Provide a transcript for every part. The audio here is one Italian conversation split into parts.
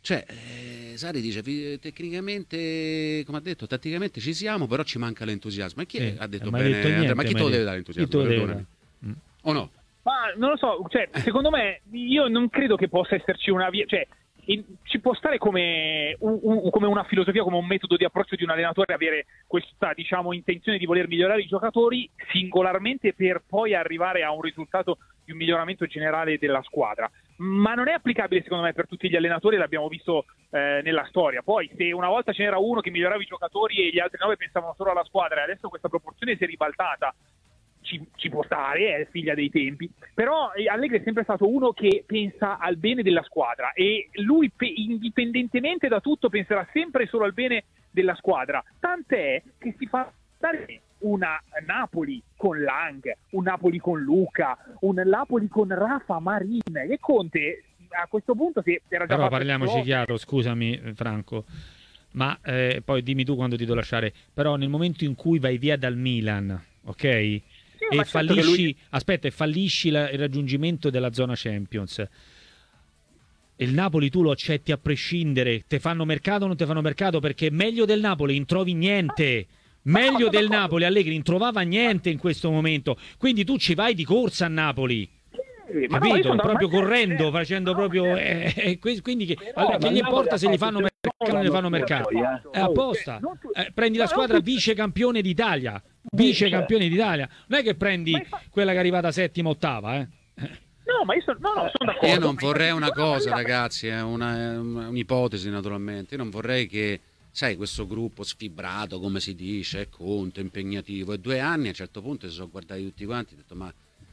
Cioè, Sarri dice tecnicamente, come ha detto, tatticamente ci siamo, però ci manca l'entusiasmo. E chi ha detto bene? Detto niente, ma chi te lo deve dare l'entusiasmo? Perdonami. O no? Ma non lo so, cioè, secondo me io non credo che possa esserci una via, cioè ci può stare come una filosofia, come un metodo di approccio di un allenatore avere questa, diciamo, intenzione di voler migliorare i giocatori singolarmente per poi arrivare a un risultato di un miglioramento generale della squadra, ma non è applicabile secondo me per tutti gli allenatori, l'abbiamo visto nella storia. Poi se una volta ce n'era uno che migliorava i giocatori e gli altri 9 pensavano solo alla squadra e adesso questa proporzione si è ribaltata, ci può stare, è figlia dei tempi, però Allegri è sempre stato uno che pensa al bene della squadra e lui indipendentemente da tutto penserà sempre solo al bene della squadra, tant'è che si fa dare una Napoli con Lang, un Napoli con Luca, un Napoli con Rafa Marin, e Conte a questo punto si era già però parliamoci chiaro, scusami Franco, ma poi dimmi tu quando ti devo lasciare, però nel momento in cui vai via dal Milan, ok? E fallisci, aspetta, e fallisci il raggiungimento della zona Champions. Il Napoli tu lo accetti a prescindere. Te fanno mercato o non te fanno mercato? Perché meglio del Napoli non trovi niente. Meglio del Napoli Allegri non trovava niente in questo momento. Quindi tu ci vai di corsa a Napoli. Capito? Proprio correndo, facendo proprio quindi che gli importa se gli fanno mercato o non gli fanno mercato? È apposta. Prendi la squadra vice campione d'Italia. Vice campione d'Italia, non è che prendi quella che è arrivata settima, ottava, No, ma io sono d'accordo. Io non vorrei una cosa, ragazzi, è un'ipotesi naturalmente. Io non vorrei che, sai, questo gruppo sfibrato, come si dice, è Conte, impegnativo, e 2 anni a un certo punto si sono guardati tutti quanti e ho detto ma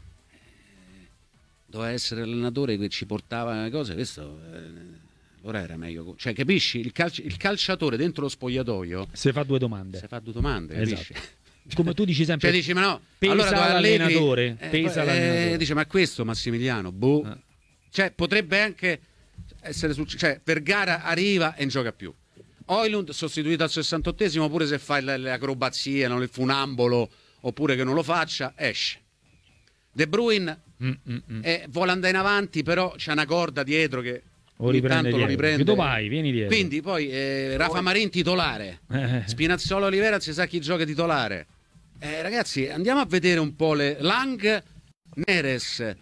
doveva essere l'allenatore che ci portava le cose, questo ora era meglio, cioè capisci? Il calciatore dentro lo spogliatoio si fa due domande, capisci? Esatto. Come tu dici sempre, cioè dici ma no, pesa allora l'allenatore, pesa l'allenatore. Dice ma questo Massimiliano, cioè potrebbe anche essere cioè Vergara arriva e non gioca più, Højlund sostituito al 68esimo, pure se fa le acrobazie, non il funambolo, oppure che non lo faccia, esce. De Bruyne vuole andare in avanti, però c'è una corda dietro che ogni tanto lo riprende. Dove vai? Vieni dietro. Quindi poi Rafa Marin titolare, Spinazzola Olivera, si sa chi gioca titolare. Ragazzi, andiamo a vedere un po' le Lang, Neres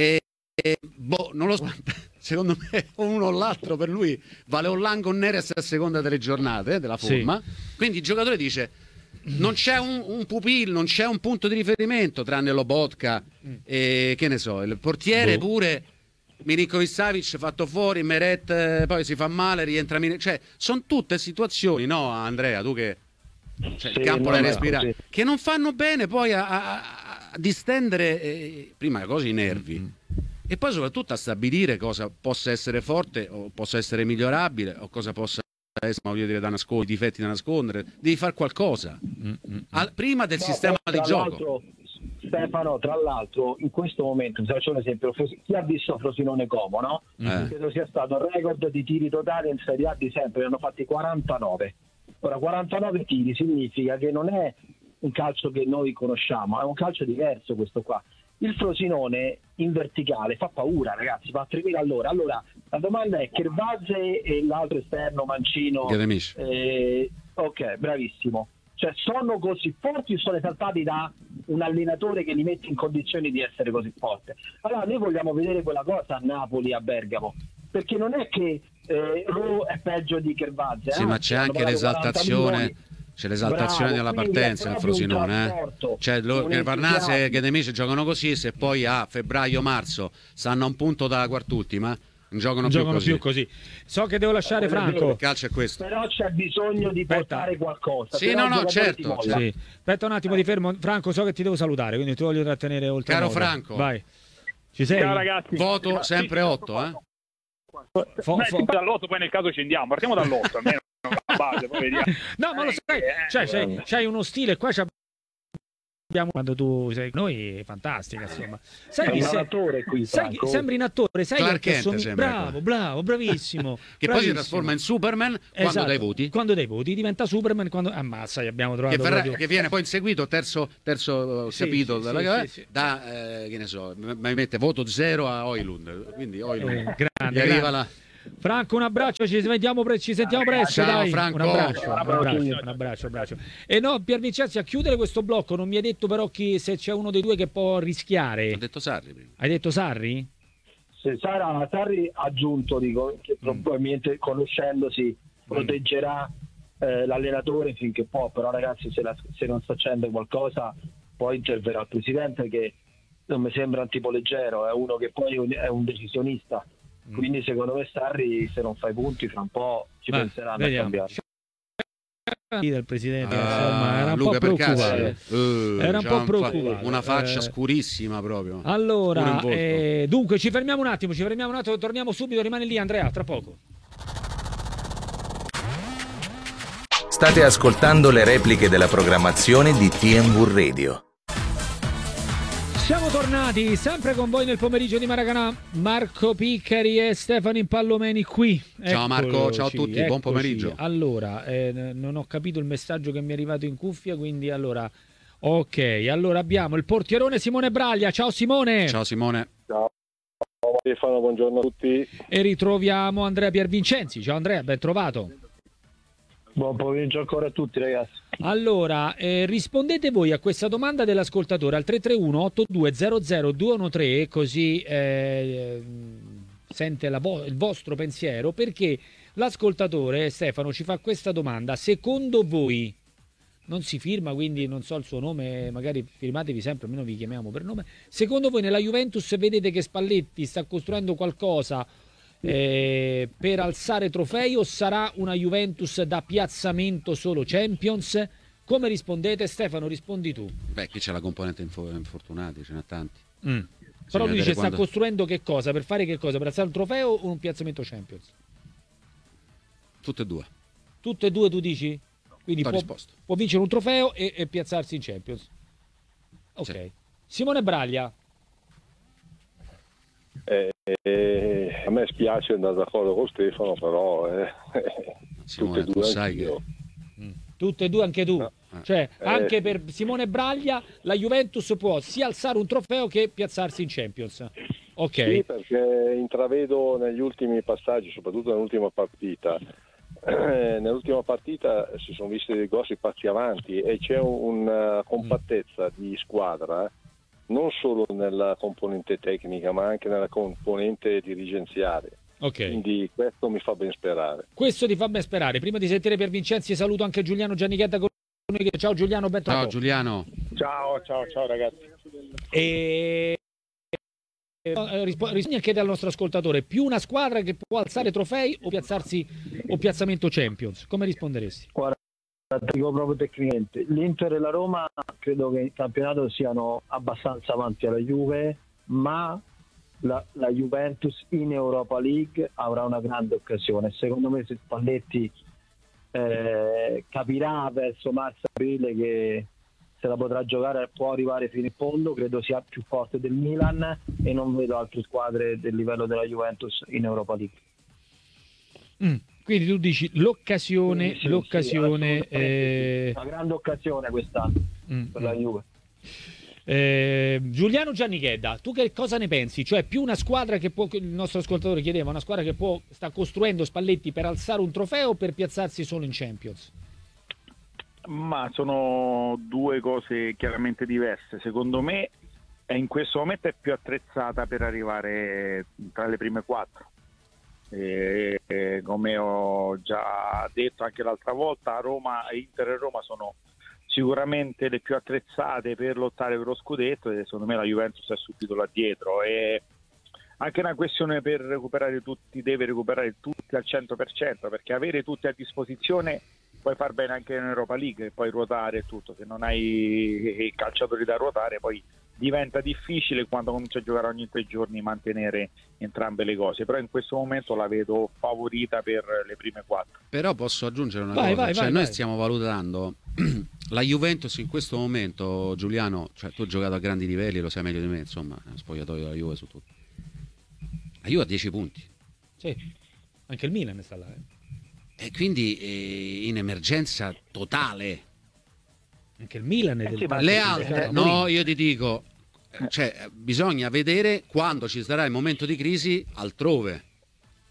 non lo so, secondo me uno o l'altro per lui vale un Lang o Neres a seconda delle giornate della forma. Sì. Quindi il giocatore dice non c'è un pupillo, non c'è un punto di riferimento tranne Lobotka e che ne so, il portiere pure Milinkovic-Savic fatto fuori, Meret poi si fa male, rientra cioè sono tutte situazioni, no Andrea, tu che cioè, il campo l'hai respirato, che non fanno bene poi a distendere prima cose i nervi e poi soprattutto a stabilire cosa possa essere forte o possa essere migliorabile o cosa possa essere, voglio dire, da nascondere, i difetti da nascondere. Devi fare qualcosa prima del sistema di gioco. Stefano, tra l'altro, in questo momento, ti faccio un esempio, chi ha visto Frosinone Como, no? Credo sia stato il record di tiri totali in Serie A di sempre, ne hanno fatti 49. Ora, 49 tiri significa che non è un calcio che noi conosciamo, è un calcio diverso questo qua. Il Frosinone in verticale fa paura, ragazzi, fa 3.000 all'ora. Allora, la domanda è: Kervase e l'altro esterno Mancino, ok, bravissimo. Cioè, sono così forti o sono esaltati da un allenatore che li mette in condizioni di essere così forte? Allora, noi vogliamo vedere quella cosa a Napoli, a Bergamo, perché non è che Ro è peggio di Kervase. Sì, ma c'è anche l'esaltazione. C'è l'esaltazione della partenza nel Frosinone, cioè Varnase e Ghedemici giocano così, se poi a febbraio-marzo stanno a un punto dalla quart'ultima non giocano più così. So che devo lasciare Franco. Il calcio è questo. Però c'è bisogno di portare qualcosa. Sì, no, certo. Sì. Aspetta un attimo, ti fermo. Franco, so che ti devo salutare, quindi ti voglio trattenere oltre. Caro Franco. Vai. Ci sei? Ciao ragazzi. Voto sempre 8, dall'8 poi nel caso scendiamo. Partiamo dall'8 almeno. Base, poi vediamo. No, ma lo sai, cioè, c'hai uno stile qua, abbiamo quando tu sei noi è fantastica, insomma. Sembri un attore, sai Clark che Kent, bravo, bravissimo. Che poi si trasforma in Superman quando dai voti. Quando dai voti diventa Superman quando ammazza, abbiamo trovato che viene poi inseguito terzo capitolo che ne so, mi mette voto 0 a Højlund, quindi Højlund grande, arriva Franco, un abbraccio, ci sentiamo presto, Ciao, dai. Franco. Un abbraccio. E no, Pier Vincenzi, a chiudere questo blocco, non mi hai detto però se c'è uno dei due che può rischiare. Ho detto Sarri prima. Hai detto Sarri? Se Sarri ha aggiunto, dico, che probabilmente conoscendosi proteggerà l'allenatore finché può, però ragazzi se non sta facendo qualcosa poi interverrà il presidente, che non mi sembra un tipo leggero, è uno che poi è un decisionista, quindi secondo me Sarri, se non fa i punti fra un po' ci penseranno a cambiare. Del presidente, insomma, era un Luca po' preoccupato. Era un po' preoccupato. Una faccia scurissima proprio. Allora, dunque ci fermiamo un attimo, torniamo subito, rimane lì Andrea, tra poco. State ascoltando le repliche della programmazione di TNV Radio. Siamo tornati sempre con voi nel pomeriggio di Maracanã. Marco Piccari e Stefano Impallomeni qui. Ciao Marco, ciao a tutti, buon pomeriggio. Allora, non ho capito il messaggio che mi è arrivato in cuffia, quindi allora abbiamo il portierone Simone Braglia. Ciao Simone. Ciao Simone. Ciao Stefano, buongiorno a tutti. E ritroviamo Andrea Piervincenzi. Ciao Andrea, ben trovato. Buon pomeriggio ancora a tutti ragazzi. Allora, rispondete voi a questa domanda dell'ascoltatore al 331-8200-213, così sente il vostro pensiero, perché l'ascoltatore Stefano ci fa questa domanda: secondo voi, non si firma, quindi non so il suo nome, magari firmatevi sempre, almeno vi chiamiamo per nome, secondo voi nella Juventus vedete che Spalletti sta costruendo qualcosa per alzare trofei, o sarà una Juventus da piazzamento solo Champions? Come rispondete? Stefano, rispondi tu. Beh, qui c'è la componente infortunati, ce n'è tanti. Però lui dice sta costruendo che cosa? Per fare che cosa? Per alzare un trofeo o un piazzamento Champions? Tutte e due. Tutte e due tu dici? Quindi può vincere un trofeo e piazzarsi in Champions. Ok. Sì. Simone Braglia. A me spiace andare d'accordo con Stefano, però Simone, tutte e due sai che... Tutte e due anche tu. No. Cioè, anche per Simone Braglia la Juventus può sia alzare un trofeo che piazzarsi in Champions. Ok. Sì, perché intravedo negli ultimi passaggi, soprattutto nell'ultima partita, si sono visti dei grossi passi avanti e c'è una compattezza di squadra, non solo nella componente tecnica ma anche nella componente dirigenziale. Okay. Quindi questo mi fa ben sperare. Questo ti fa ben sperare. Prima di sentire Piervincenzi saluto anche Giuliano Giannichetta. Ciao Giuliano, ben trovato. Ciao Giuliano. Ciao ragazzi. Rispondi anche al nostro ascoltatore: più una squadra che può alzare trofei o piazzamento Champions? Come risponderesti? Guarda, dico proprio tecnicamente, l'Inter e la Roma credo che in campionato siano abbastanza avanti alla Juve, ma la Juventus in Europa League avrà una grande occasione. Secondo me se Spalletti capirà verso marzo-aprile che se la potrà giocare, può arrivare fino in fondo, credo sia più forte del Milan e non vedo altre squadre del livello della Juventus in Europa League. Quindi tu dici l'occasione, sì, una grande occasione quest'anno per la Juve. Giuliano Giannichedda, tu che cosa ne pensi? Cioè, più una squadra che può, il nostro ascoltatore chiedeva, una squadra che sta costruendo Spalletti per alzare un trofeo o per piazzarsi solo in Champions? Ma sono due cose chiaramente diverse. Secondo me in questo momento è più attrezzata per arrivare tra le prime quattro. Come ho già detto anche l'altra volta, Inter e Roma sono sicuramente le più attrezzate per lottare per lo scudetto e secondo me la Juventus è subito là dietro. È anche una questione per recuperare tutti, deve recuperare tutti al 100%, perché avere tutti a disposizione puoi far bene anche in Europa League e poi ruotare e tutto. Se non hai i calciatori da ruotare poi diventa difficile, quando cominci a giocare ogni 3 giorni, mantenere entrambe le cose. Però in questo momento la vedo favorita per le prime 4. Però posso aggiungere una cosa, noi stiamo valutando la Juventus in questo momento, Giuliano, cioè tu hai giocato a grandi livelli, lo sai meglio di me, insomma, spogliatoio della Juve su tutto. La Juve ha 10 punti. Sì, anche il Milan sta là. E quindi in emergenza totale. Anche il Milan è le altre, no, io ti dico, cioè, bisogna vedere quando ci sarà il momento di crisi altrove.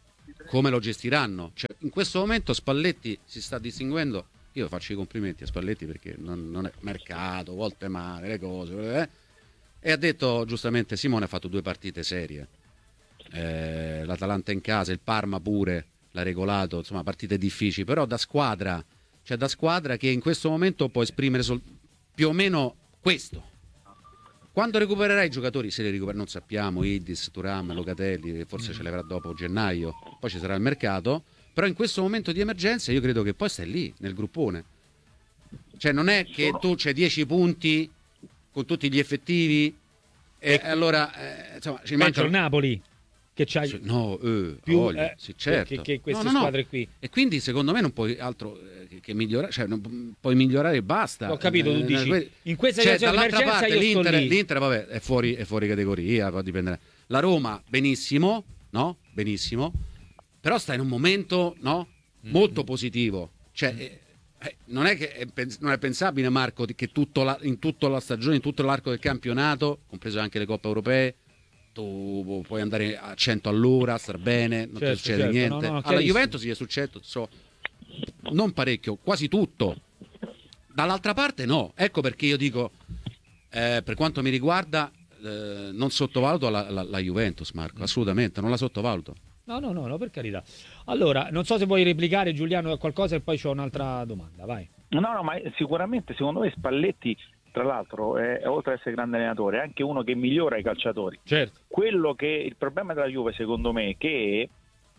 come lo gestiranno. Cioè, in questo momento Spalletti si sta distinguendo. Io faccio i complimenti a Spalletti perché non è mercato, volte male, le cose. E ha detto giustamente, Simone ha fatto 2 partite serie. L'Atalanta in casa, il Parma pure l'ha regolato, insomma partite difficili, però da squadra che in questo momento può esprimere più o meno questo. Quando recupererà i giocatori, se li recupera non sappiamo, Idis, Thuram, Locatelli, forse ce li avrà dopo gennaio, poi ci sarà il mercato, però in questo momento di emergenza io credo che poi stai lì nel gruppone, cioè non è che tu c'hai 10 punti con tutti gli effettivi e allora insomma ci manca il Napoli che c'hai più sì, certo. che queste squadre qui, e quindi secondo me non puoi altro che migliorare, cioè non puoi migliorare e basta. Ho capito, tu dici in questa situazione di emergenza parte, io sto lì. l'Inter vabbè è fuori categoria, può dipendere. La Roma benissimo, no? Benissimo, però sta in un momento molto positivo, cioè non è che non è pensabile, Marco, che in tutta la stagione, in tutto l'arco del campionato, compreso anche le coppe europee, tu puoi andare a 100 all'ora, star bene, non ti succede niente. Alla Juventus gli è successo non parecchio, quasi tutto. Dall'altra parte no, ecco perché io dico, per quanto mi riguarda, non sottovaluto la Juventus, Marco, assolutamente, non la sottovaluto. No, per carità. Allora, non so se vuoi replicare, Giuliano, qualcosa e poi c'ho un'altra domanda, vai. No, ma sicuramente secondo me Spalletti, tra l'altro, oltre ad essere grande allenatore, è anche uno che migliora i calciatori. Certo. Il problema della Juve, secondo me, è che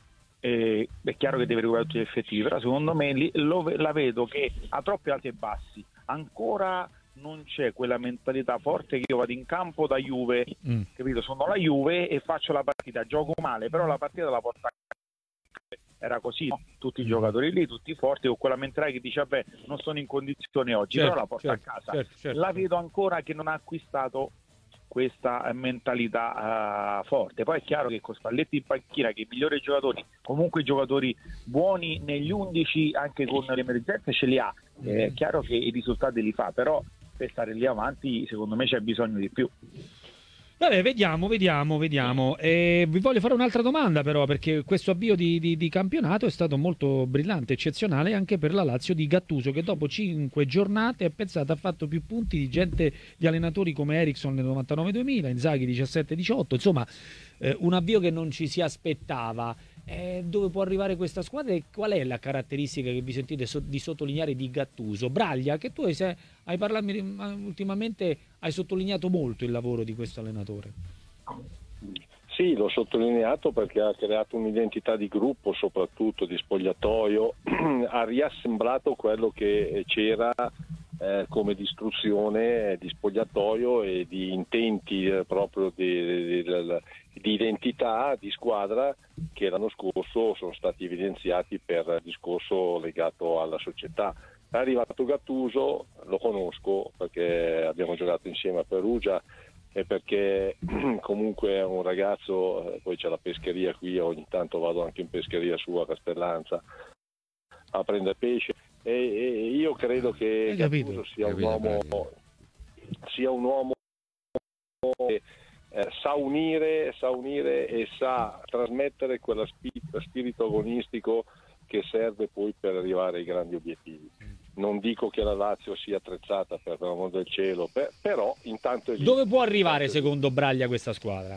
è chiaro che deve recuperare tutti gli effettivi, però secondo me la vedo che ha troppi alti e bassi. Ancora non c'è quella mentalità forte che io vado in campo da Juve, capito? Sono la Juve e faccio la partita, gioco male, però la partita la porto a casa. Era così, no? Tutti i giocatori lì, tutti forti, con quella mentalità che dice vabbè, non sono in condizione oggi, però la porto a casa. Certo. La vedo ancora che non ha acquistato questa mentalità forte. Poi è chiaro che con Spalletti in panchina, che i migliori giocatori, comunque giocatori buoni negli 11, anche con l'emergenza ce li ha, è chiaro che i risultati li fa, però per stare lì avanti secondo me c'è bisogno di più. Vabbè, vediamo. Vi voglio fare un'altra domanda però, perché questo avvio di campionato è stato molto brillante, eccezionale anche per la Lazio di Gattuso, che dopo 5 giornate ha fatto più punti di allenatori come Eriksson nel 99-2000, Inzaghi 17-18, insomma un avvio che non ci si aspettava. Dove può arrivare questa squadra e qual è la caratteristica che vi sentite di sottolineare di Gattuso? Braglia, che tu hai parlato ultimamente, hai sottolineato molto il lavoro di questo allenatore. Sì, l'ho sottolineato perché ha creato un'identità di gruppo, soprattutto di spogliatoio, ha riassemblato quello che c'era come distruzione di spogliatoio e di intenti proprio di identità di squadra che l'anno scorso sono stati evidenziati per il discorso legato alla società. È arrivato Gattuso, lo conosco perché abbiamo giocato insieme a Perugia e perché comunque è un ragazzo, poi c'è la pescheria qui, ogni tanto vado anche in pescheria sua a Castellanza a prendere pesce e io credo che Gattuso sia un uomo che sa unire e sa trasmettere quello spirito agonistico che serve poi per arrivare ai grandi obiettivi. Non dico che la Lazio sia attrezzata per l'amor del cielo, però intanto è lì. Dove può arrivare secondo Braglia questa squadra?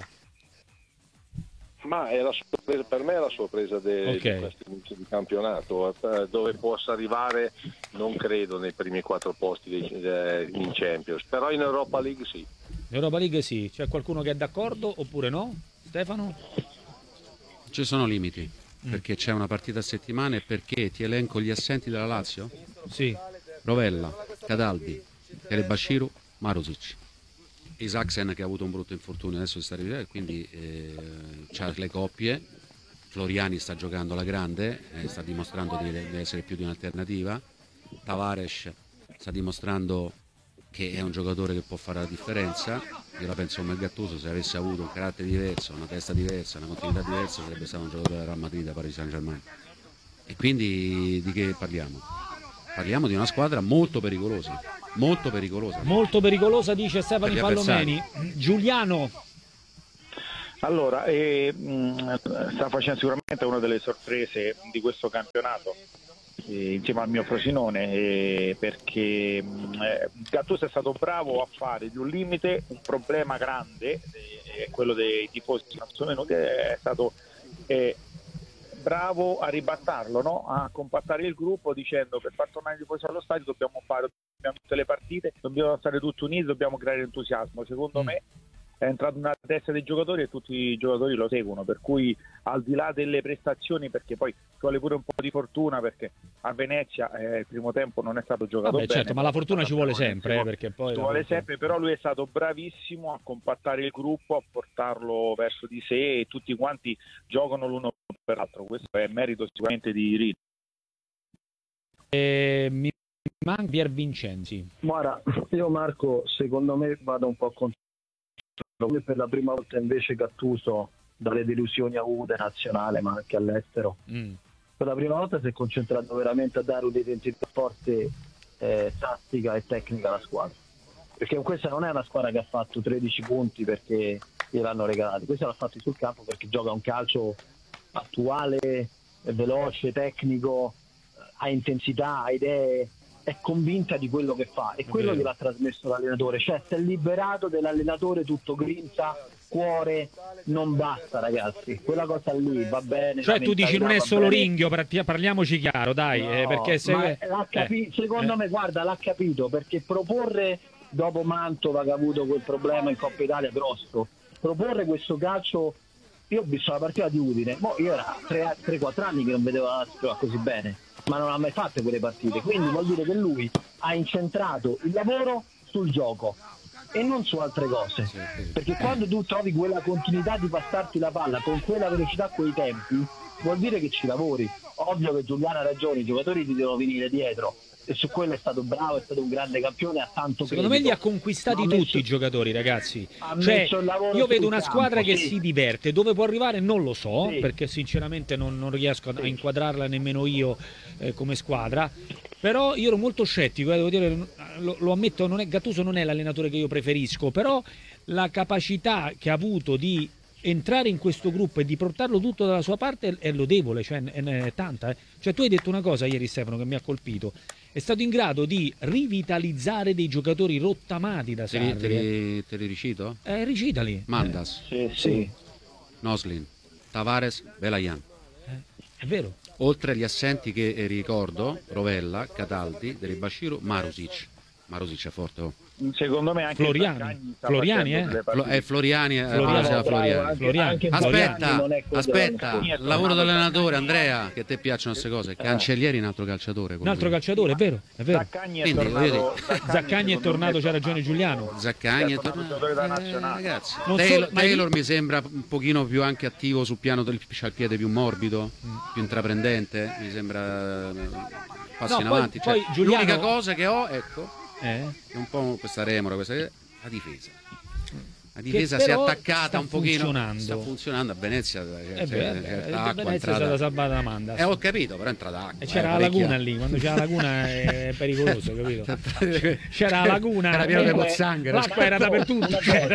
Ma è la sorpresa, per me è la sorpresa di questo inizio di campionato. Dove possa arrivare non credo nei primi 4 posti in Champions, però in Europa League sì. In Europa League sì. C'è qualcuno che è d'accordo oppure no? Stefano? Ci sono limiti, perché c'è una partita a settimana e perché ti elenco gli assenti della Lazio? Sì. Rovella, Cataldi, Telebashiru, Marusic. Isaksen che ha avuto un brutto infortunio, adesso si sta rivedendo, quindi c'ha le coppie. Floriani sta giocando alla grande, sta dimostrando di essere più di un'alternativa. Tavares sta dimostrando che è un giocatore che può fare la differenza. Io la penso come Gattuso, se avesse avuto un carattere diverso, una testa diversa, una continuità diversa, sarebbe stato un giocatore del Real Madrid, da Paris Saint-Germain. E quindi di che parliamo? Parliamo di una squadra molto pericolosa. Molto pericolosa, dice Stefano Pallomeni. Giuliano. Allora, sta facendo sicuramente una delle sorprese di questo campionato, insieme al mio Frosinone, perché Gattuso è stato bravo a fare di un limite un problema grande, quello dei tifosi che non sono venuti, è stato bravo a ribattarlo, no? A compattare il gruppo dicendo: per far tornare i tifosi allo stadio dobbiamo tutte le partite, dobbiamo stare tutti uniti, dobbiamo creare entusiasmo. Secondo me è entrato nella testa dei giocatori e tutti i giocatori lo seguono, per cui al di là delle prestazioni, perché poi ci vuole pure un po' di fortuna, perché a Venezia il primo tempo non è stato giocato bene. Certo, ma la fortuna ci vuole sempre, perché poi ci vuole sempre, però lui è stato bravissimo a compattare il gruppo, a portarlo verso di sé, e tutti quanti giocano l'uno per l'altro. Questo è merito sicuramente di Rino. Mi manca Pier Vincenzi. Guarda, io Marco, secondo me vado un po' contro. Per la prima volta invece Gattuso, dalle delusioni avute nazionale ma anche all'estero, per la prima volta si è concentrato veramente a dare un'identità forte, tattica e tecnica alla squadra, perché questa non è una squadra che ha fatto 13 punti perché gliel'hanno regalati, questa l'ha fatto sul campo perché gioca un calcio attuale, veloce, tecnico, ha intensità, ha idee, è convinta di quello che fa, e quello gliel'ha trasmesso l'allenatore, cioè si è liberato dell'allenatore tutto grinta, cuore, non basta ragazzi, quella cosa lì va bene. Cioè tu dici non è solo Ringhio, parliamoci chiaro, dai, no, perché se... secondo me, guarda, l'ha capito, perché proporre dopo Mantova, che ha avuto quel problema in Coppa Italia grosso, proporre questo calcio. Io ho visto la partita di Udine, io era 3-4 anni che non vedevo la Lazio così bene, ma non ha mai fatto quelle partite, quindi vuol dire che lui ha incentrato il lavoro sul gioco e non su altre cose, perché quando tu trovi quella continuità di passarti la palla con quella velocità, quei tempi, vuol dire che ci lavori. Ovvio che Giuliano ha ragione, i giocatori ti devono venire dietro, e su quello è stato bravo, è stato un grande campione, ha tanto secondo me li ha conquistati tutti i giocatori, ragazzi, cioè, io vedo una squadra che si diverte, dove può arrivare non lo so, perché sinceramente non riesco a inquadrarla nemmeno io come squadra, però io ero molto scettico, devo dire, lo ammetto, Gattuso non è l'allenatore che io preferisco, però la capacità che ha avuto di entrare in questo gruppo e di portarlo tutto dalla sua parte è lodevole, cioè è tanta. Cioè tu hai detto una cosa ieri, Stefano, che mi ha colpito: è stato in grado di rivitalizzare dei giocatori rottamati da Sarri. Te li ricito? Recitali. Mandas, sì. Noslin, Tavares, Velayan. È vero. Oltre agli assenti che ricordo, Rovella, Cataldi, Deribashiru, Marusic. Marusic è forte, oh. Secondo me anche Floriani, Floriani. Aspetta, il lavoro dell'allenatore, Andrea, che a te piacciono queste cose. Cancellieri, un altro calciatore. Un altro calciatore, è vero. Zaccagni è tornato, c'ha ragione Giuliano. Zaccagni è tornato, ragazzi. Taylor mi sembra un pochino più anche attivo sul piano del piede più morbido, più intraprendente, mi sembra passi in avanti. Cioè, Giuliano... l'unica cosa che ho, ecco, è un po' questa remora, la difesa. La difesa si è attaccata un pochino. Sta funzionando a Venezia. Venezia è stata salvata da Mandas. Ho capito, però è entrata acqua. E c'era la laguna lì, quando c'è la laguna è pericoloso, capito? C'era la laguna. Era pieno di pozzanghere. L'acqua era dappertutto.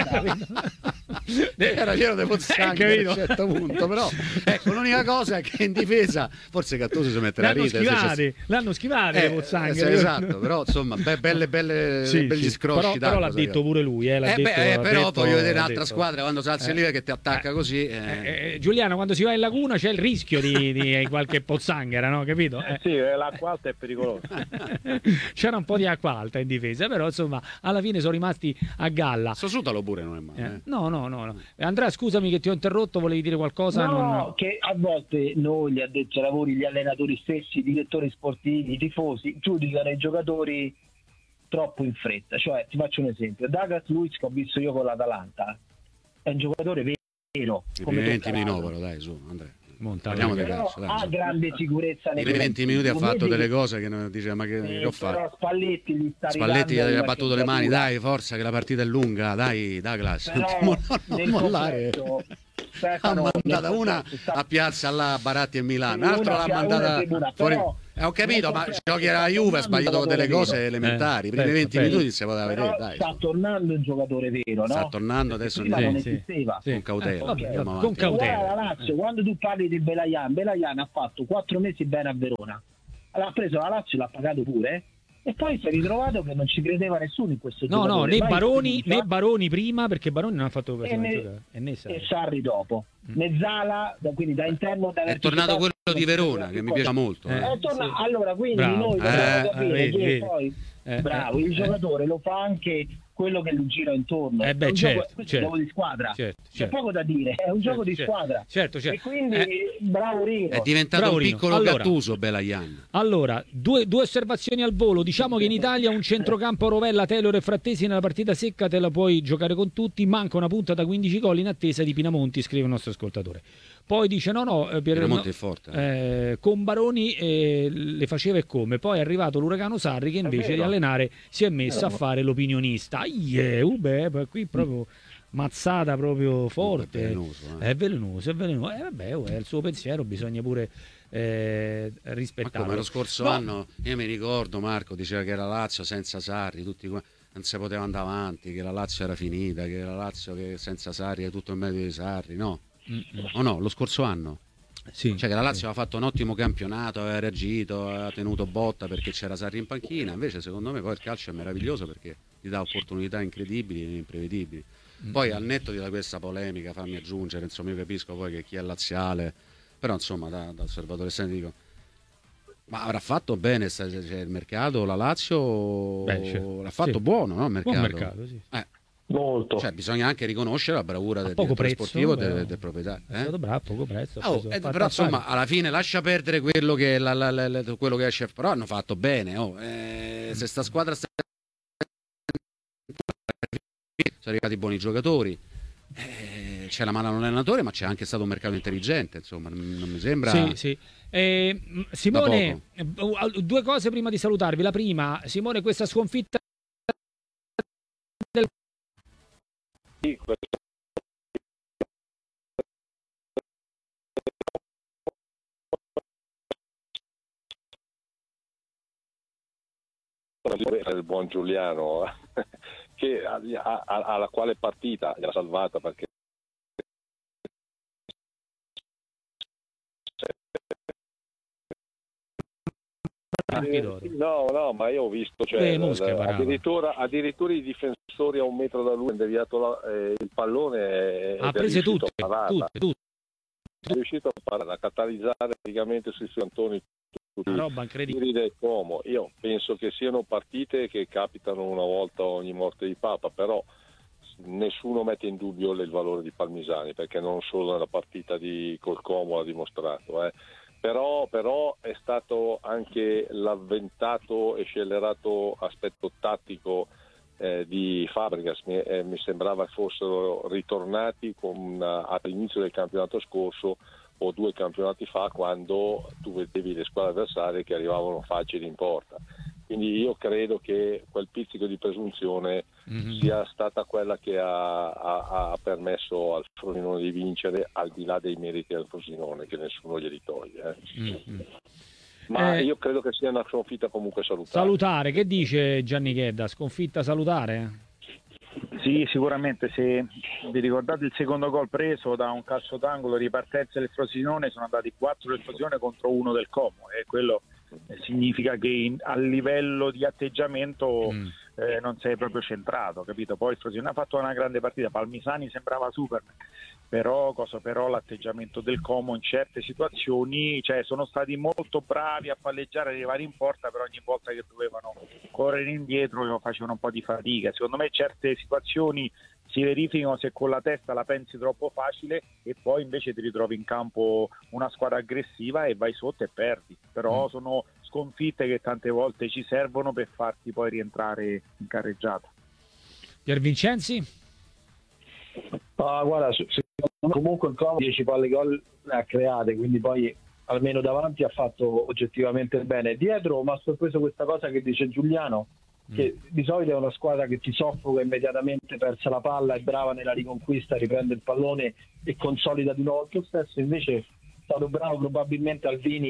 Era pieno di pozzanghere a un certo punto, però ecco, l'unica cosa è che in difesa forse Gattuso si mette la ride. L'hanno schivate le pozzanghere. Esatto, però insomma belli scrosci. Però l'ha detto pure lui. Però voglio vedere un'altra squadra quando si alza il livello che ti attacca così. Giuliano, quando si va in laguna c'è il rischio di qualche pozzanghera, no? Capito? Sì, l'acqua alta è pericolosa. C'era un po' di acqua alta in difesa, però insomma alla fine sono rimasti a galla. Sosutalo pure non è male. No. Andrea, scusami che ti ho interrotto, volevi dire qualcosa? No, che a volte noi, gli addetti ai lavori, gli allenatori stessi, i direttori sportivi, i tifosi, giudicano i giocatori troppo in fretta. Cioè, ti faccio un esempio: Douglas Luiz, che ho visto io con l'Atalanta, è un giocatore vero. I primi 20 minuti, dai, su, Andrea. Parliamo di calcio, dai, ha grande sicurezza nei 20 minuti ha fatto delle cose che non dice ma che ho fatto. Spalletti gli ha battuto le mani, dai, forza che la partita è lunga, dai Douglas, non mollare. Ha mandata una a Piazza là, Baratti e Milano, l'altro l'ha mandata fuori. Ho capito, ma giochi alla Juve ha sbagliato delle cose elementari. I primi 20 minuti si poteva vedere, dai. Sta tornando un giocatore vero, no? Sta tornando adesso non esisteva. con cautela. Con cautela. La Lazio, quando tu parli di Belayan ha fatto 4 mesi bene a Verona. L'ha preso la Lazio, l'ha pagato pure. E poi si è ritrovato che non ci credeva nessuno in questo giocatore. Né Baroni prima, perché Baroni non ha fatto giocare. E Sarri dopo. Mezzala, quindi da interno è tornato quello di Verona, che mi piace molto. Allora, quindi noi dobbiamo capire che poi bravo, il giocatore lo fa anche quello che gli gira intorno. È un gioco di squadra. C'è poco da dire, è un gioco di squadra. Certo. E quindi bravo Rino. È diventato un piccolo Gattuso Belayan. Allora, due osservazioni al volo. Diciamo che in Italia un centrocampo Rovella, Taylor e Frattesi nella partita secca te la puoi giocare con tutti, manca una punta da 15 gol in attesa di Pinamonti, scrive il nostro ascoltatore. Poi dice Pinamonti è forte. Con Baroni le faceva e come. Poi è arrivato l'uragano Sarri che invece di allenare si è messo a fare l'opinionista. Qui proprio mazzata proprio forte. È velenoso. È il suo pensiero, bisogna pure rispettarlo. Ma come lo scorso anno, io mi ricordo, Marco diceva che era Lazio senza Sarri, tutti non si poteva andare avanti, che la Lazio era finita, che la Lazio che senza Sarri è tutto il merito di Sarri, no? O no, lo scorso anno? Cioè che la Lazio aveva fatto un ottimo campionato, aveva reagito, aveva tenuto botta perché c'era Sarri in panchina. Invece secondo me poi il calcio è meraviglioso perché ti dà opportunità incredibili e imprevedibili. Poi al netto di questa polemica, fammi aggiungere, insomma, io capisco poi che chi è laziale, però insomma da osservatore esterno dico, ma avrà fatto bene il mercato, la Lazio l'ha fatto buono, no? Buon mercato, sì. Molto. Cioè bisogna anche riconoscere la bravura del direttore sportivo del proprietario. È stato bravo, poco prezzo. Però insomma alla fine lascia perdere quello che quello che esce, però hanno fatto bene. Se sta squadra sono arrivati buoni giocatori, c'è la mano all'allenatore, ma c'è anche stato un mercato intelligente, insomma, non mi sembra. Sì. Simone, due cose prima di salutarvi. La prima, Simone, questa sconfitta del il buon Giuliano che alla quale partita l'ha salvata perché no, ma io ho visto addirittura i difensori a un metro da lui hanno deviato il pallone ha prese tutte. È riuscito a catalizzare praticamente sui Antoni una roba incredibile del Como. Io penso che siano partite che capitano una volta ogni morte di Papa, però nessuno mette in dubbio il valore di Palmisani, perché non solo nella partita col Como l'ha dimostrato, Però è stato anche l'avventato e scellerato aspetto tattico di Fabregas. Mi sembrava fossero ritornati all'inizio del campionato scorso o 2 campionati fa, quando tu vedevi le squadre avversarie che arrivavano facili in porta. Quindi io credo che quel pizzico di presunzione sia stata quella che ha permesso al Frosinone di vincere, al di là dei meriti del Frosinone, che nessuno glieli toglie. Ma io credo che sia una sconfitta comunque salutare. Che dice Gianni Chedda? Sconfitta salutare? Sì, sicuramente. Se vi ricordate il secondo gol preso da un calcio d'angolo di partenza del Frosinone, sono andati 4 del Frosinone contro 1 del Como, e quello significa che a livello di atteggiamento non sei proprio centrato, capito? Poi il Frosinone ha fatto una grande partita, Palmisani sembrava Superman, però l'atteggiamento del Como in certe situazioni, cioè sono stati molto bravi a palleggiare, arrivare in porta, però ogni volta che dovevano correre indietro facevano un po' di fatica. Secondo me certe situazioni si verificano se con la testa la pensi troppo facile e poi invece ti ritrovi in campo una squadra aggressiva e vai sotto e perdi. Però sono sconfitte che tante volte ci servono per farti poi rientrare in carreggiata. Pier Vincenzi? Guarda, comunque il Como 10 palle gol le ha create, quindi poi almeno davanti ha fatto oggettivamente bene. Dietro mi ha sorpreso questa cosa che dice Giuliano, che di solito è una squadra che ti soffoca immediatamente, persa la palla, è brava nella riconquista, riprende il pallone e consolida di nuovo il suo stesso. Invece è stato bravo probabilmente Alvini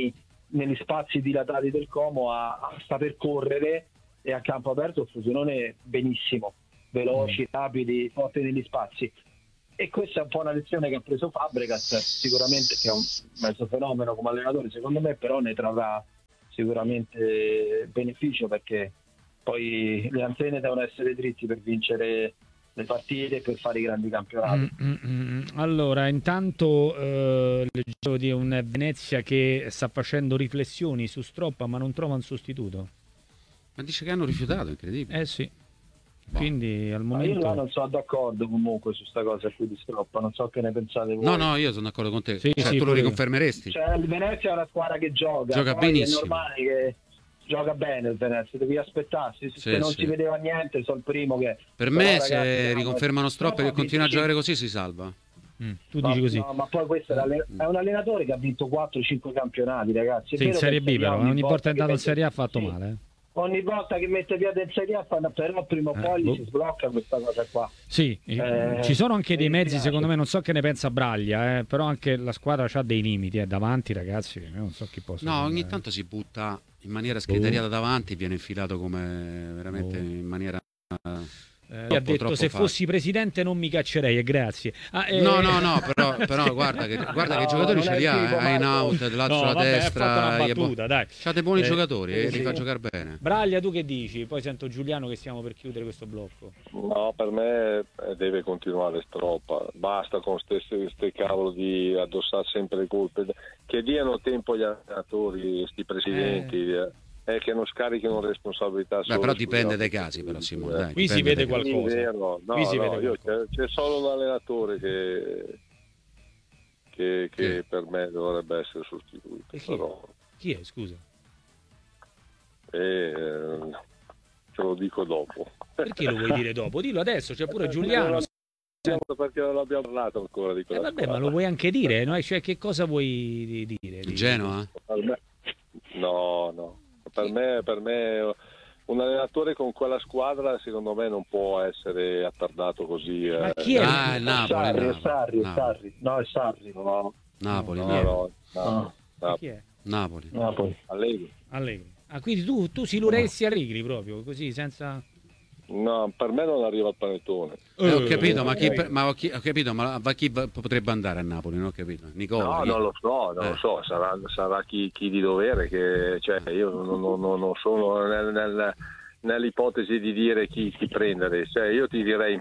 negli spazi dilatati del Como a saper correre, e a campo aperto il Frosinone benissimo, veloci, rapidi, forti negli spazi. E questa è un po' una lezione che ha preso Fabregas, sicuramente, che è un mezzo fenomeno come allenatore secondo me, però ne trarrà sicuramente beneficio, perché poi le antenne devono essere dritti per vincere le partite e per fare i grandi campionati. Allora, intanto leggevo di un Venezia che sta facendo riflessioni su Stroppa, ma non trova un sostituto. Ma dice che hanno rifiutato, incredibile. Sì. Quindi al momento... Io non sono d'accordo comunque su sta cosa qui di Stroppa, non so che ne pensate voi. No, io sono d'accordo con te. Sì, tu lo riconfermeresti? Cioè, il Venezia è una squadra che gioca benissimo. È normale che gioca bene il Venezia, devi aspettarsi. Se non si vedeva niente, sono il primo che... Per me, se riconfermano Stroppa e continua a giocare così, si salva. Tu dici così. No, ma poi questo è un allenatore che ha vinto 4-5 campionati, ragazzi. Sì, in Serie B però, ogni volta è andato in Serie A ha fatto male. Ogni volta che mette piede in Serie A però prima o poi si sblocca questa cosa qua. Sì, ci sono anche dei mezzi, secondo me, non so che ne pensa Braglia, però anche la squadra ha dei limiti, davanti ragazzi, non so chi possa. No, ogni tanto si butta in maniera scriteriata davanti, viene infilato come veramente in maniera... ha detto se fossi presidente non mi caccerei, e grazie. No, però guarda che i giocatori ce li ha, in out, Lazio sulla destra, c'ha buoni giocatori e li fa giocare bene. Braglia, tu che dici? Poi sento Giuliano che stiamo per chiudere questo blocco. No, per me deve continuare Stroppa, basta con queste cavolo di addossare sempre le colpe, che diano tempo agli allenatori, sti presidenti. Che non scarichino responsabilità. Però dipende dai casi, però Simone. Dai, qui si vede qualcosa. C'è solo un allenatore che per me dovrebbe essere sostituito. Chi è, scusa? Te lo dico dopo. Perché lo vuoi dire dopo? Dillo adesso, c'è pure Giuliano. Perché non abbiamo parlato ancora di quella vabbè, ma lo vuoi anche dire, no? Cioè, che cosa vuoi dire? Genoa? No. Per me un allenatore con quella squadra secondo me non può essere attardato così. Ma chi è? È Napoli. È Sarri. No, è Sarri. Napoli. Chi è? Napoli. Allegri. Quindi tu siluresti Allegri proprio, così, senza... No, per me non arriva il panettone. Ho capito, ma chi potrebbe andare a Napoli? Non ho capito. Nicola? No, non lo so, sarà chi di dovere, che cioè io non sono nell'ipotesi di dire chi prendere. Cioè, io ti direi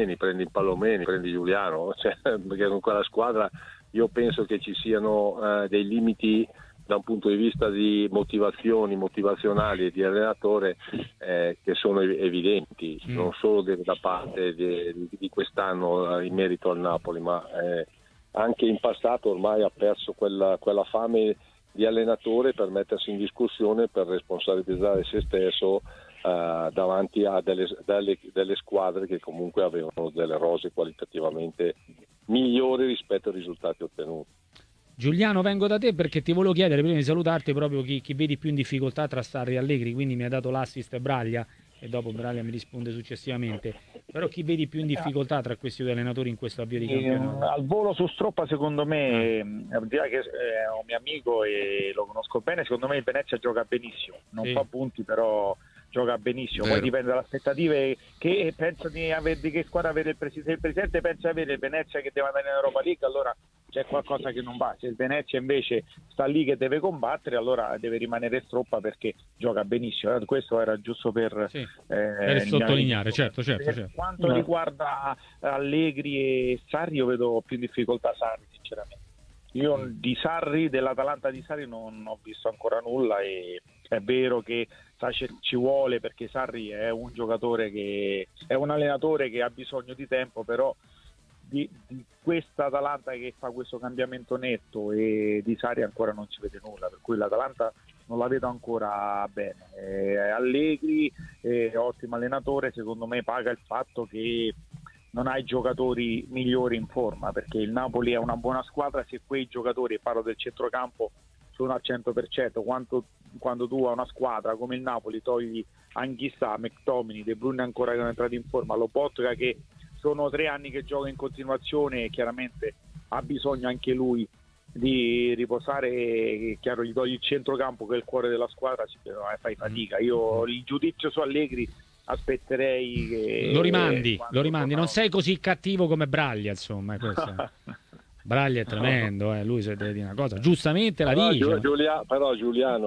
prendi Giuliano, cioè, perché con quella squadra io penso che ci siano dei limiti da un punto di vista di motivazionali e di allenatore che sono evidenti, non solo da parte di quest'anno in merito al Napoli, ma anche in passato ormai ha perso quella fame di allenatore per mettersi in discussione, per responsabilizzare se stesso davanti a delle squadre che comunque avevano delle rose qualitativamente migliori rispetto ai risultati ottenuti. Giuliano, vengo da te perché ti volevo chiedere prima di salutarti proprio chi vedi più in difficoltà tra Sarri e Allegri, quindi mi ha dato l'assist Braglia e dopo Braglia mi risponde successivamente, però chi vedi più in difficoltà tra questi due allenatori in questo avvio di campionato? Al volo su Stroppa secondo me, al di là che è un mio amico e lo conosco bene, secondo me il Venezia gioca benissimo, non fa punti però gioca benissimo. Poi dipende dalle aspettative che pensa di che squadra avere il presidente. Se il presidente pensa di avere il Venezia che deve andare in Europa League, allora c'è qualcosa che non va. Se il Venezia invece sta lì che deve combattere, allora deve rimanere Stroppa perché gioca benissimo. Questo era giusto per sottolineare, certo. Per quanto riguarda Allegri e Sarri, io vedo più in difficoltà Sarri, sinceramente. Io dell'Atalanta di Sarri non ho visto ancora nulla, e è vero che ci vuole, perché Sarri è un giocatore che è un allenatore che ha bisogno di tempo, però di questa Atalanta che fa questo cambiamento netto e di Sarri ancora non si vede nulla, per cui l'Atalanta non la vedo ancora bene. Allegri è ottimo allenatore, secondo me paga il fatto che non hai giocatori migliori in forma, perché il Napoli è una buona squadra se quei giocatori, parlo del centrocampo, sono al 100%. Quando tu a una squadra come il Napoli togli Anghissà, McTominay, De Bruyne ancora che non è entrato in forma, Lobotka che sono 3 anni che gioca in continuazione e chiaramente ha bisogno anche lui di riposare, è chiaro, gli togli il centrocampo che è il cuore della squadra, fai fatica. Io il giudizio su Allegri aspetterei che lo rimandi, non sei così cattivo come Braglia, insomma, Braglia è tremendo, lui se deve dire una cosa, giustamente la dice. Però Giuliano,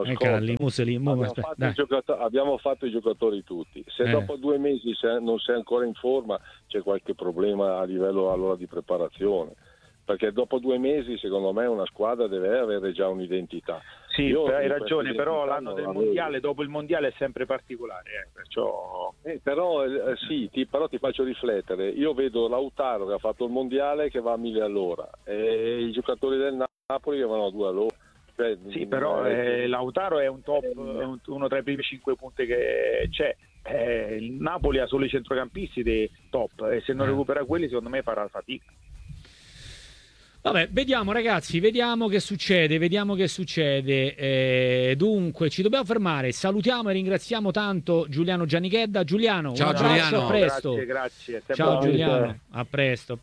abbiamo fatto i giocatori tutti. Se dopo 2 mesi non sei ancora in forma, c'è qualche problema a livello allora di preparazione. Perché dopo 2 mesi, secondo me, una squadra deve avere già un'identità. Sì, hai ragione, però l'anno del mondiale, dopo il mondiale è sempre particolare, perciò... però ti faccio riflettere. Io vedo Lautaro che ha fatto il mondiale che va a 1000 all'ora e i giocatori del Napoli che vanno a 2 all'ora. Sì, però Lautaro è un top, è uno tra i primi 5 punti che c'è. Il Napoli ha solo i centrocampisti dei top e se non recupera quelli, secondo me farà fatica. Vabbè, vediamo ragazzi, vediamo che succede. Dunque, ci dobbiamo fermare. Salutiamo e ringraziamo tanto Giuliano Giannichedda. Giuliano, ciao un abbraccio, Giuliano. a presto. Grazie. Ciao Giuliano, a presto.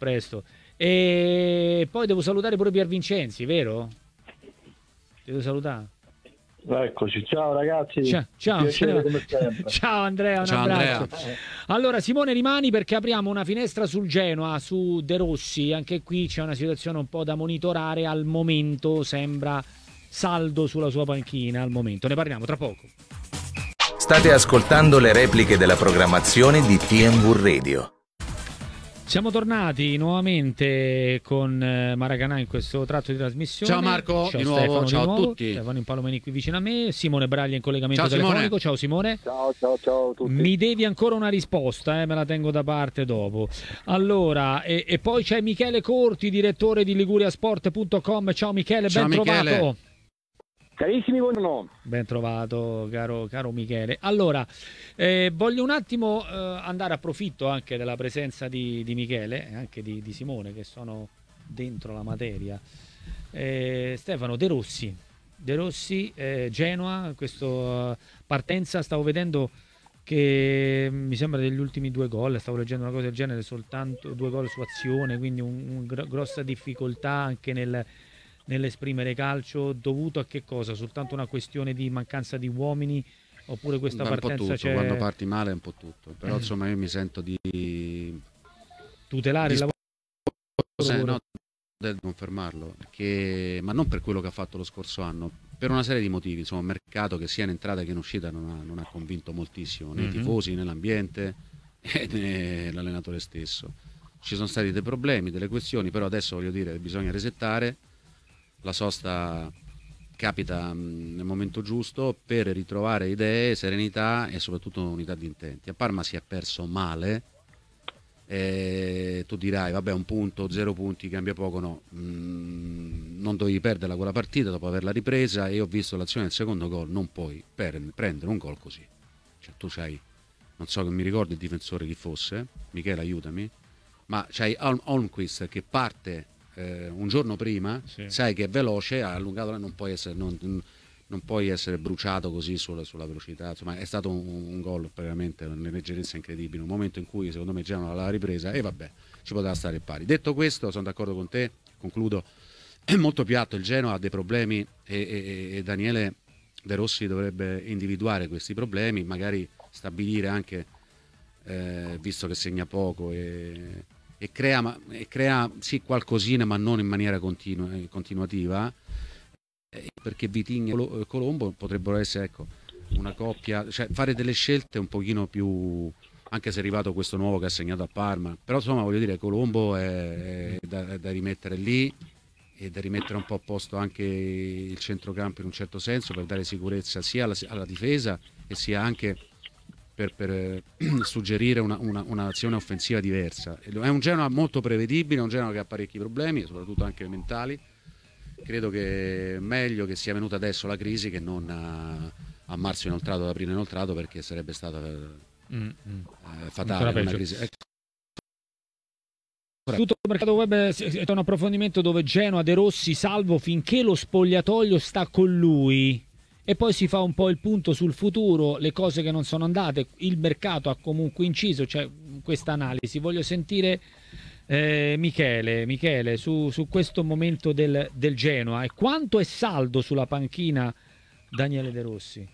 E poi devo salutare pure Pier Vincenzi, vero? Devo salutare. Eccoci, ciao ragazzi. Ciao Andrea, un abbraccio. Andrea. Allora Simone rimani perché apriamo una finestra sul Genoa, su De Rossi. Anche qui c'è una situazione un po' da monitorare. Al momento sembra saldo sulla sua panchina, al momento. Ne parliamo tra poco. State ascoltando le repliche della programmazione di TNV Radio. Siamo tornati nuovamente con Maracanã in questo tratto di trasmissione. Ciao Marco, ciao di Stefano, nuovo, ciao a tutti. Stefano Impalomeni qui vicino a me, Simone Braglia in collegamento Ciao, telefonico. Ciao Simone. Ciao a tutti. Mi devi ancora una risposta, me la tengo da parte dopo. Allora, e poi c'è Michele Corti, direttore di liguriasport.com. Ciao Michele, ben trovato. Carissimi, buongiorno. Ben trovato, caro Michele. Allora, voglio un attimo andare, approfitto anche della presenza di Michele e anche di Simone, che sono dentro la materia. Stefano, De Rossi, Genoa, questa partenza, stavo vedendo che mi sembra degli ultimi 2 gol, stavo leggendo una cosa del genere, soltanto 2 gol su azione, quindi grossa difficoltà anche nell'esprimere calcio, dovuto a che cosa? Soltanto una questione di mancanza di uomini, oppure questa partenza un po' tutto, c'è... quando parti male è un po' tutto, però insomma io mi sento di tutelare il lavoro. No, di confermarlo, ma non per quello che ha fatto lo scorso anno, per una serie di motivi. Insomma, un mercato che sia in entrata che in uscita non ha convinto moltissimo né i tifosi, né l'ambiente né l'allenatore stesso. Ci sono stati dei problemi, delle questioni, però adesso voglio dire, bisogna resettare. La sosta capita nel momento giusto per ritrovare idee, serenità e soprattutto unità di intenti. A Parma si è perso male, tu dirai vabbè, 1 punto, 0 punti, cambia poco. No, non dovevi perderla quella partita dopo averla ripresa, e ho visto l'azione del secondo gol. Non puoi prendere un gol così, cioè tu c'hai, non so che mi ricordo il difensore chi fosse, Michele aiutami, ma c'hai Holmquist che parte un giorno prima, sì. Sai che è veloce, ha allungato, non puoi essere bruciato così sulla velocità. Insomma, è stato un gol veramente una leggerezza incredibile, un momento in cui secondo me Genoa l'ha ripresa e vabbè, ci poteva stare pari. Detto questo, sono d'accordo con te, concludo, è molto piatto, il Genoa ha dei problemi e Daniele De Rossi dovrebbe individuare questi problemi, magari stabilire anche, visto che segna poco e crea sì qualcosina, ma non in maniera continuativa, perché Vitinha e Colombo potrebbero essere, ecco, una coppia, cioè fare delle scelte un pochino più, anche se è arrivato questo nuovo che ha segnato a Parma, però insomma voglio dire, Colombo è da rimettere lì e da rimettere un po' a posto anche il centrocampo in un certo senso, per dare sicurezza sia alla difesa e sia anche per suggerire un'azione offensiva diversa. È un Genoa molto prevedibile, è un Genoa che ha parecchi problemi, soprattutto anche mentali. Credo che è meglio che sia venuta adesso la crisi che non a marzo inoltrato, ad aprile inoltrato, perché sarebbe stata fatale una crisi. Tutto il mercato web è un approfondimento dove Genoa, De Rossi salvo finché lo spogliatoio sta con lui. E poi si fa un po' il punto sul futuro, le cose che non sono andate, il mercato ha comunque inciso, cioè questa analisi. Voglio sentire Michele, su questo momento del Genoa, e quanto è saldo sulla panchina Daniele De Rossi?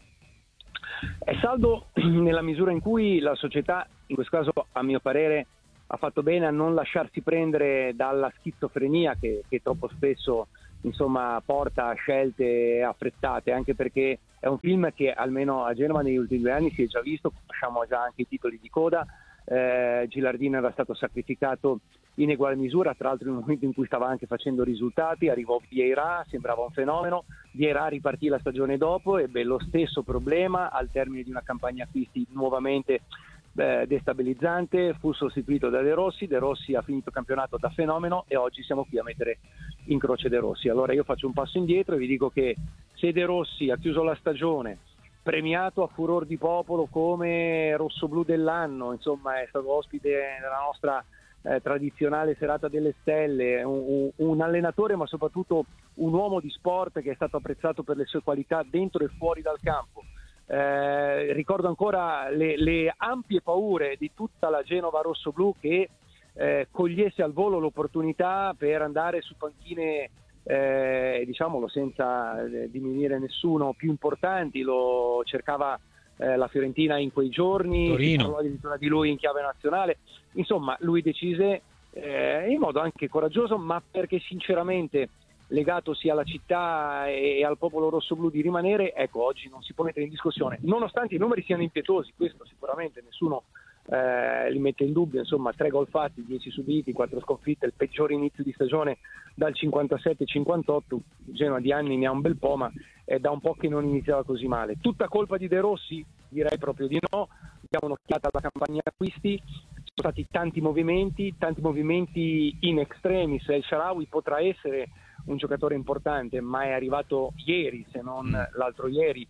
È saldo nella misura in cui la società, in questo caso a mio parere, ha fatto bene a non lasciarsi prendere dalla schizofrenia che troppo spesso insomma porta a scelte affrettate, anche perché è un film che almeno a Genova negli ultimi 2 anni si è già visto, conosciamo già anche i titoli di coda. Gilardino era stato sacrificato in eguale misura, tra l'altro in un momento in cui stava anche facendo risultati, arrivò Vieira, sembrava un fenomeno, Vieira ripartì la stagione dopo, ebbe lo stesso problema al termine di una campagna acquisti nuovamente destabilizzante, fu sostituito da De Rossi ha finito il campionato da fenomeno e oggi siamo qui a mettere in croce De Rossi. Allora io faccio un passo indietro e vi dico che se De Rossi ha chiuso la stagione premiato a furor di popolo come rossoblù dell'anno, insomma è stato ospite della nostra tradizionale serata delle stelle, un allenatore ma soprattutto un uomo di sport che è stato apprezzato per le sue qualità dentro e fuori dal campo. Ricordo ancora le ampie paure di tutta la Genova rossoblù che cogliesse al volo l'opportunità per andare su panchine diciamolo senza diminuire nessuno, più importanti. Lo cercava la Fiorentina in quei giorni, Torino. si parlò addirittura di lui in chiave nazionale. Insomma, lui decise in modo anche coraggioso, ma perché sinceramente legato sia alla città e al popolo rossoblù di rimanere, ecco, oggi non si può mettere in discussione, nonostante i numeri siano impietosi, questo sicuramente nessuno li mette in dubbio, insomma 3 gol fatti, 10 subiti, 4 sconfitte, il peggiore inizio di stagione dal 57-58, Genoa di anni ne ha un bel po', ma è da un po' che non iniziava così male. Tutta colpa di De Rossi? Direi proprio di no, diamo un'occhiata alla campagna acquisti, ci sono stati tanti movimenti in extremis. El Shaarawy potrà essere un giocatore importante, ma è arrivato ieri, se non l'altro ieri.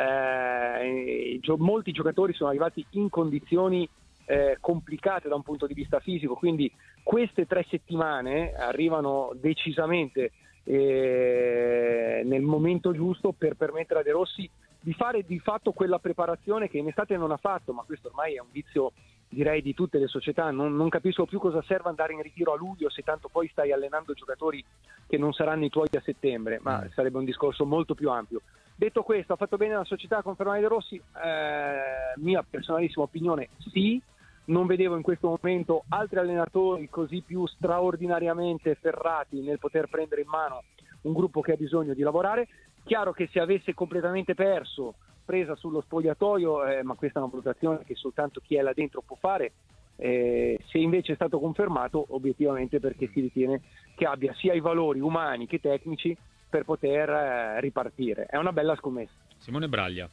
Molti giocatori sono arrivati in condizioni complicate da un punto di vista fisico, quindi queste 3 settimane arrivano decisamente nel momento giusto per permettere a De Rossi di fare di fatto quella preparazione che in estate non ha fatto, ma questo ormai è un vizio, direi, di tutte le società. Non capisco più cosa serve andare in ritiro a luglio se tanto poi stai allenando giocatori che non saranno i tuoi a settembre, ma sarebbe un discorso molto più ampio. Detto questo, ha fatto bene la società a confermare De Rossi? Mia personalissima opinione, sì. Non vedevo in questo momento altri allenatori così più straordinariamente ferrati nel poter prendere in mano un gruppo che ha bisogno di lavorare. Chiaro che se avesse completamente presa sullo spogliatoio, ma questa è una valutazione che soltanto chi è là dentro può fare, se invece è stato confermato, obiettivamente perché si ritiene che abbia sia i valori umani che tecnici per poter ripartire. È una bella scommessa. Simone Braglia.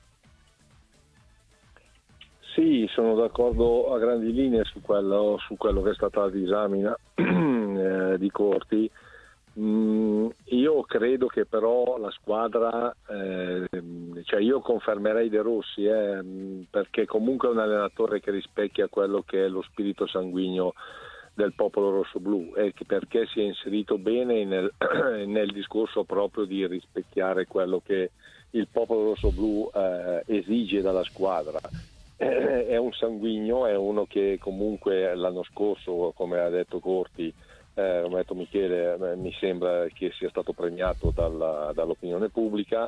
Sì, sono d'accordo a grandi linee su quello che è stata la disamina di Corti. Io credo che però la squadra, cioè io confermerei De Rossi, perché comunque è un allenatore che rispecchia quello che è lo spirito sanguigno del popolo rossoblù, e perché si è inserito bene nel discorso proprio di rispecchiare quello che il popolo rossoblù esige dalla squadra. È un sanguigno, è uno che comunque l'anno scorso, come ha detto Corti, come ha detto Michele, mi sembra che sia stato premiato dall'opinione pubblica.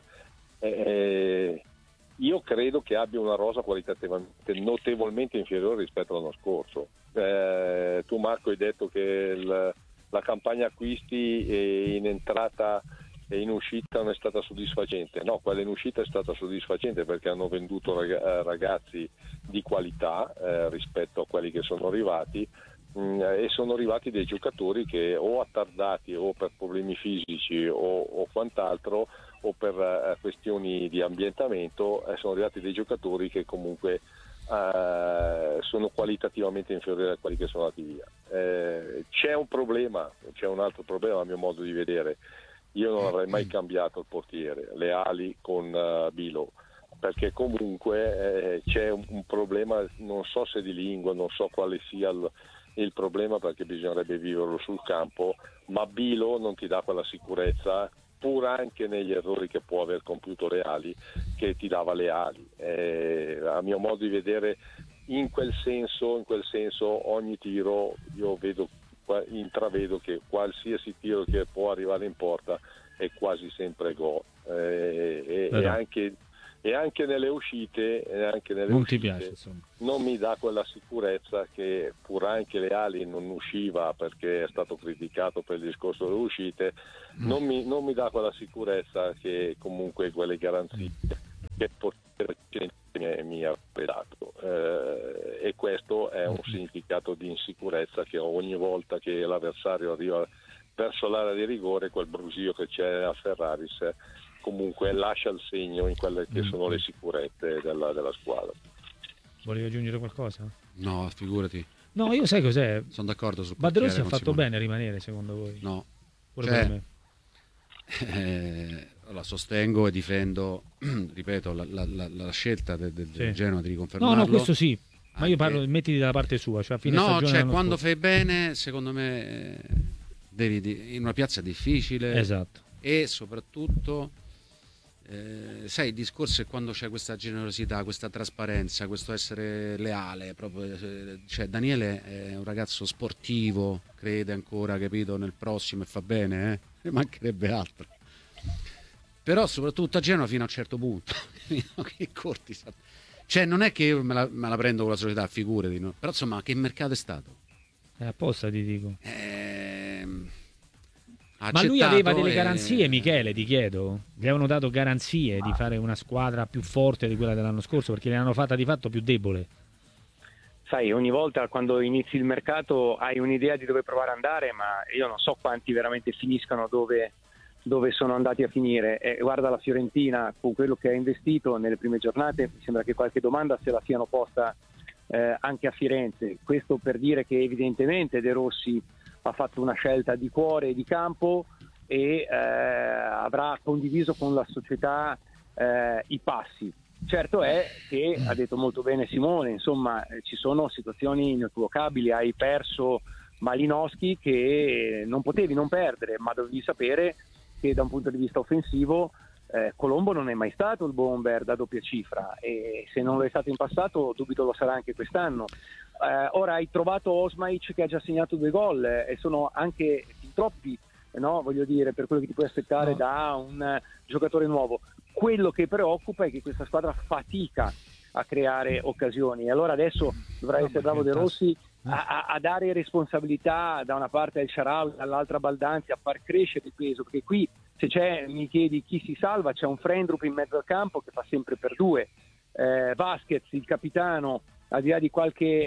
Io credo che abbia una rosa qualitativamente notevolmente inferiore rispetto all'anno scorso. Tu Marco hai detto che la campagna acquisti in entrata e in uscita non è stata soddisfacente. No, quella in uscita è stata soddisfacente perché hanno venduto ragazzi di qualità rispetto a quelli che sono arrivati, e sono arrivati dei giocatori che o attardati o per problemi fisici o quant'altro o per questioni di ambientamento, sono arrivati dei giocatori che comunque sono qualitativamente inferiori a quelli che sono andati via. C'è un altro problema a mio modo di vedere. Io non avrei mai cambiato il portiere, le ali con Bilo, perché comunque c'è un problema, non so se di lingua, non so quale sia il problema, perché bisognerebbe viverlo sul campo, ma Bilo non ti dà quella sicurezza, pur anche negli errori che può aver compiuto le ali, che ti dava le ali. A mio modo di vedere in quel senso ogni tiro io intravedo che qualsiasi tiro che può arrivare in porta è quasi sempre gol, e anche nelle uscite, non ti piace, insomma. Non mi dà quella sicurezza che, pur anche Leali non usciva perché è stato criticato per il discorso delle uscite, non mi dà quella sicurezza che comunque quelle garanzie che il portiere mi ha dato, e questo è un significato di insicurezza che ogni volta che l'avversario arriva verso l'area di rigore, quel brusio che c'è a Ferraris comunque lascia il segno in quelle che sono le sicurezze della squadra. Volevi aggiungere qualcosa? No, figurati. No, io sai cos'è? Sono d'accordo sul De Rossi ha fatto bene a rimanere, secondo voi? No. Pure per me. La sostengo e difendo, ripeto, la scelta del Genoa di riconfermarlo. No, questo sì, ma io parlo, mettiti dalla parte sua, cioè a fine stagione. No, quando fai bene, secondo me devi in una piazza difficile. Esatto. E soprattutto sai, il discorso è quando c'è questa generosità, questa trasparenza, questo essere leale proprio, cioè Daniele è un ragazzo sportivo, crede ancora, capito, nel prossimo e fa bene, ne mancherebbe altro. Però soprattutto a Genova fino a un certo punto. Che corti, cioè non è che io me la prendo con la società, figurati, no? Però insomma, che mercato è stato? Apposta ti dico. Ma lui aveva delle garanzie, Michele, ti chiedo? Gli avevano dato garanzie di fare una squadra più forte di quella dell'anno scorso, perché l'hanno fatta di fatto più debole. Sai, ogni volta quando inizi il mercato hai un'idea di dove provare ad andare, ma io non so quanti veramente finiscano dove sono andati a finire. Guarda la Fiorentina, con quello che ha investito nelle prime giornate, mi sembra che qualche domanda se la siano posta anche a Firenze. Questo per dire che evidentemente De Rossi ha fatto una scelta di cuore e di campo e avrà condiviso con la società i passi. Certo è che, ha detto molto bene Simone, insomma ci sono situazioni inequivocabili, hai perso Malinowski che non potevi non perdere, ma dovevi sapere che da un punto di vista offensivo Colombo non è mai stato il bomber da doppia cifra, e se non lo è stato in passato dubito lo sarà anche quest'anno. Ora hai trovato Osmaic che ha già segnato 2 gol e sono anche fin troppi, no? Voglio dire, per quello che ti puoi aspettare da un giocatore nuovo. Quello che preoccupa è che questa squadra fatica a creare occasioni, e allora adesso dovrà essere bravo De Rossi a dare responsabilità da una parte al Shaarawy, dall'altra Baldanzi, a far crescere il peso, perché qui se mi chiedi chi si salva, c'è un Frendrup in mezzo al campo che fa sempre per 2, Vasquez, il capitano, al di là di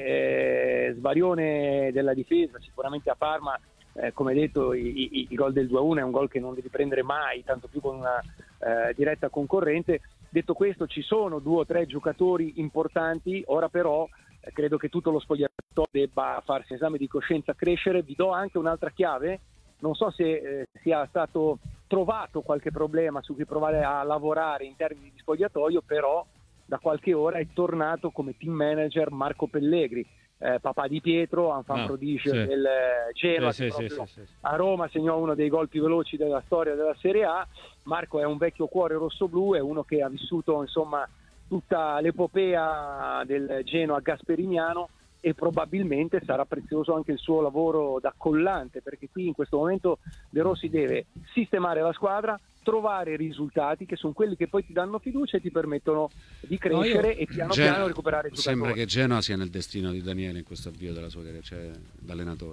qualche svarione della difesa, sicuramente a Parma, come detto, il gol del 2-1 è un gol che non devi prendere mai, tanto più con una diretta concorrente. Detto questo, ci sono 2 o 3 giocatori importanti, ora però credo che tutto lo spogliatoio debba farsi esame di coscienza, crescere. Vi do anche un'altra chiave, non so se sia stato trovato qualche problema su cui provare a lavorare in termini di spogliatoio, però da qualche ora è tornato come team manager Marco Pellegri, papà di Pietro, enfant prodige del Genoa, a Roma segnò uno dei gol più veloci della storia della Serie A. Marco è un vecchio cuore rossoblù, è uno che ha vissuto insomma tutta l'epopea del Genoa gasperiniano, e probabilmente sarà prezioso anche il suo lavoro da collante, perché qui in questo momento De Rossi deve sistemare la squadra, trovare risultati che sono quelli che poi ti danno fiducia e ti permettono di crescere e piano piano recuperare il giocatori. Sembra che Genoa sia nel destino di Daniele in questo avvio della sua carriera, cioè d'allenatore.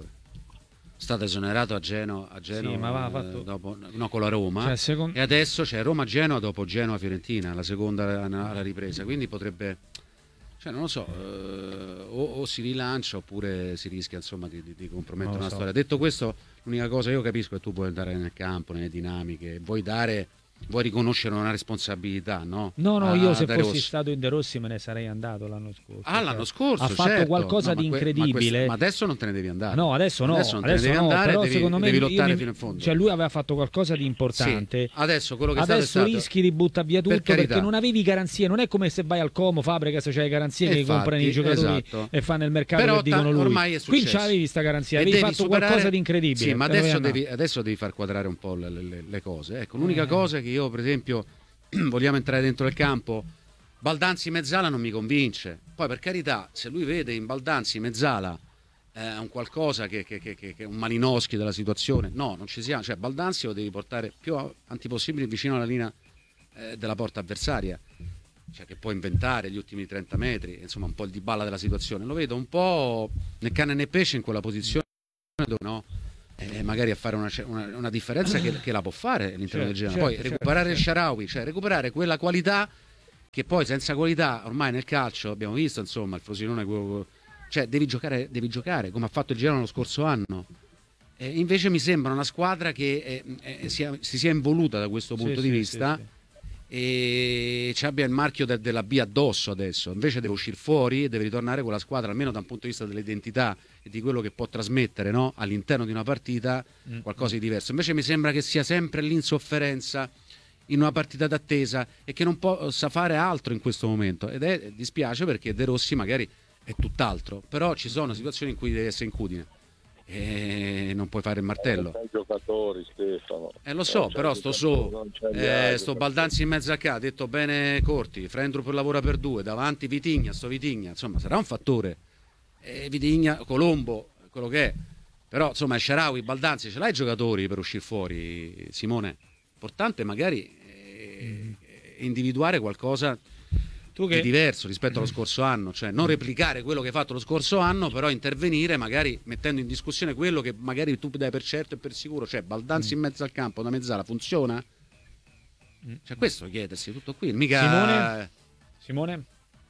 È stato esonerato a Genoa sì, ma fatto... dopo, con la Roma, e adesso c'è Roma-Genoa dopo Genoa-Fiorentina, la seconda alla ripresa, quindi potrebbe, cioè non lo so, o si rilancia oppure si rischia insomma di compromettere una storia. Detto questo, l'unica cosa io capisco è che tu puoi andare nel campo, nelle dinamiche, vuoi riconoscere una responsabilità, no? No, io se fossi stato in De Rossi me ne sarei andato l'anno scorso. L'anno scorso ha fatto qualcosa di incredibile. Ma adesso non te ne devi andare. No, adesso non te ne devi andare, però secondo me devi lottare fino in fondo. Cioè lui aveva fatto qualcosa di importante. Sì, adesso quello che adesso rischi di buttare via tutto perché non avevi garanzie. Non è come se vai al Como, Fabregas, c'hai garanzie che comprano i giocatori e fanno il mercato però che dicono lui. Ormai è successo. Qui c'avevi sta garanzia, avevi fatto qualcosa di incredibile. Sì, ma adesso devi far quadrare un po' le cose. Ecco, l'unica cosa è che io, per esempio, vogliamo entrare dentro il campo, Baldanzi Mezzala non mi convince. Poi, per carità, se lui vede in Baldanzi Mezzala un qualcosa che è un Malinowski della situazione, no, non ci siamo. Cioè, Baldanzi lo devi portare più avanti possibile vicino alla linea della porta avversaria, cioè che può inventare gli ultimi 30 metri, insomma un po' il Dybala della situazione. Lo vedo un po' né cane né pesce in quella posizione dove no, magari a fare una differenza che la può fare all'interno del Genoa. Poi recuperare il Shaarawy, cioè recuperare quella qualità che poi senza qualità ormai nel calcio abbiamo visto, insomma, il Frosinone, cioè devi giocare come ha fatto il Genoa lo scorso anno. Invece mi sembra una squadra che si sia involuta da questo punto di vista e ci abbia il marchio della B addosso adesso. Invece deve uscire fuori e deve ritornare con la squadra, almeno da un punto di vista dell'identità e di quello che può trasmettere, no? All'interno di una partita qualcosa di diverso. Invece mi sembra che sia sempre l'insofferenza in una partita d'attesa e che non possa fare altro in questo momento, ed dispiace perché De Rossi magari è tutt'altro, però ci sono situazioni in cui devi essere incudine e non puoi fare il martello. I giocatori, Stefano. Lo so, però sto Baldanzi in mezzo a casa, ha detto bene Corti, Frendrup lavora per due, davanti Vitigna, insomma sarà un fattore. Vitigna, Colombo, quello che è. Però insomma Shaarawy, Baldanzi, ce l'hai i giocatori per uscire fuori, Simone? Importante magari individuare qualcosa di diverso rispetto allo scorso anno, cioè non replicare quello che hai fatto lo scorso anno, però intervenire magari mettendo in discussione quello che magari tu dai per certo e per sicuro, cioè Baldanzi in mezzo al campo da mezzala funziona? Cioè questo chiedersi, tutto qui, mica Simone?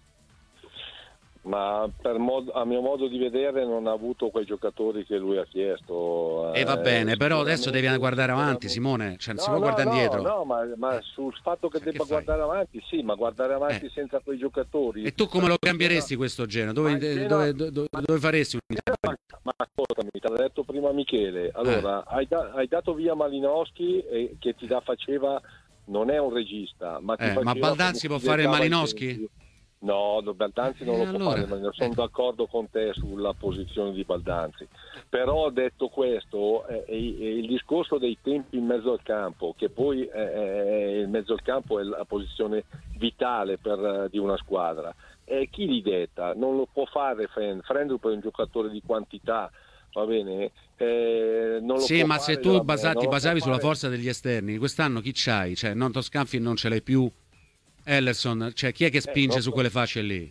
Ma a mio modo di vedere non ha avuto quei giocatori che lui ha chiesto. Va bene, però adesso devi guardare avanti, Simone, cioè non si può guardare indietro. No, ma sul fatto che debba guardare avanti, sì, ma guardare avanti senza quei giocatori. E tu come lo cambieresti questo genere? Dove faresti un Ma ascoltami, te l'ha detto prima Michele. Allora, hai dato via Malinowski che ti faceva, non è un regista, ma Baldanzi può fare il Malinowski? No, Baldanzi non lo può fare, ma sono d'accordo con te sulla posizione di Baldanzi. Però detto questo, il discorso dei tempi in mezzo al campo, che poi il mezzo al campo è la posizione vitale di una squadra, chi li detta? Non lo può fare Frendrup è un giocatore di quantità, va bene? Non lo sì, può ma fare, se tu ti basavi sulla forza degli esterni, quest'anno chi c'hai? Cioè, non Scanfi non ce l'hai più. Ellerson, cioè chi è che spinge su quelle fasce lì?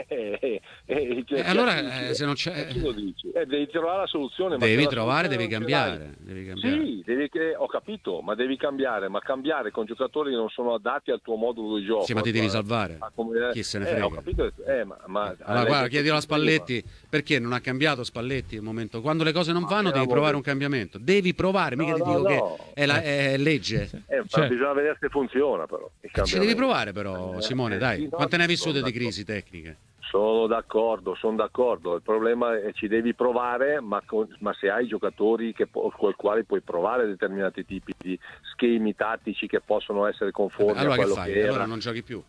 Allora se non c'è chi lo dici? Devi trovare la soluzione, devi cambiare. Sì, ho capito, ma devi cambiare, ma cambiare con giocatori che non sono adatti al tuo modulo di gioco. Sì, ma ti devi salvare. Chi se ne frega? Ho capito, allora guarda, chiedilo a Spalletti perché non ha cambiato Spalletti al momento. Quando le cose non vanno devi provare un cambiamento, devi provare, mica ti dico che è legge. Bisogna vedere se funziona, però ci devi provare però, Simone, dai. Quante ne hai vissute di crisi tecniche? Sono d'accordo. Il problema è che ci devi provare, ma se hai giocatori con i quali puoi provare determinati tipi di schemi tattici che possono essere conformi allora a quello che fai? che era. Allora non giochi più.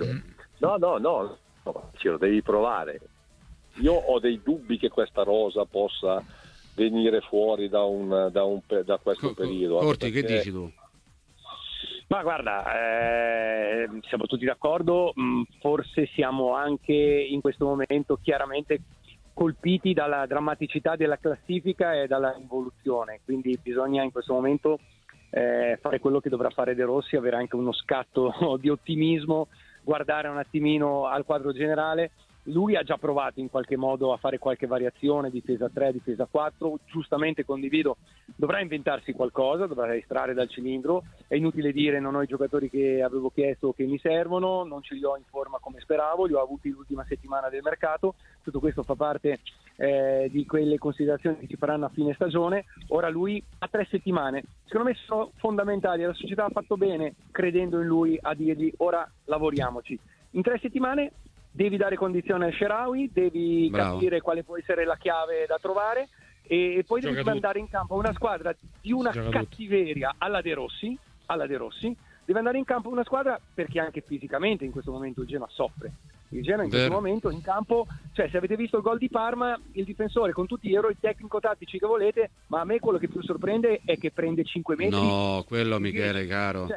No, ce lo devi provare. Io ho dei dubbi che questa rosa possa venire fuori da questo periodo. Corti, che dici tu? Ma guarda, siamo tutti d'accordo, forse siamo anche in questo momento chiaramente colpiti dalla drammaticità della classifica e dalla involuzione, quindi bisogna in questo momento fare quello che dovrà fare De Rossi, avere anche uno scatto di ottimismo, guardare un attimino al quadro generale. Lui ha già provato in qualche modo a fare qualche variazione, difesa 3, difesa 4, giustamente condivido, dovrà inventarsi qualcosa, dovrà estrarre dal cilindro, è inutile dire non ho i giocatori che avevo chiesto che mi servono, non ce li ho in forma come speravo, li ho avuti l'ultima settimana del mercato, tutto questo fa parte di quelle considerazioni che ci faranno a fine stagione. Ora lui ha 3 settimane, secondo me sono fondamentali, la società ha fatto bene credendo in lui a dirgli ora lavoriamoci, in 3 settimane devi dare condizione al Shaarawy, devi capire quale può essere la chiave da trovare e poi devi mandare in campo una squadra di una cattiveria alla De Rossi, deve andare in campo una squadra perché anche fisicamente in questo momento il Genoa soffre. Il Genoa in questo momento in campo, cioè se avete visto il gol di Parma, il difensore con tutti gli errori tecnico-tattici che volete, ma a me quello che più sorprende è che prende 5 metri. No, quello Michele, caro.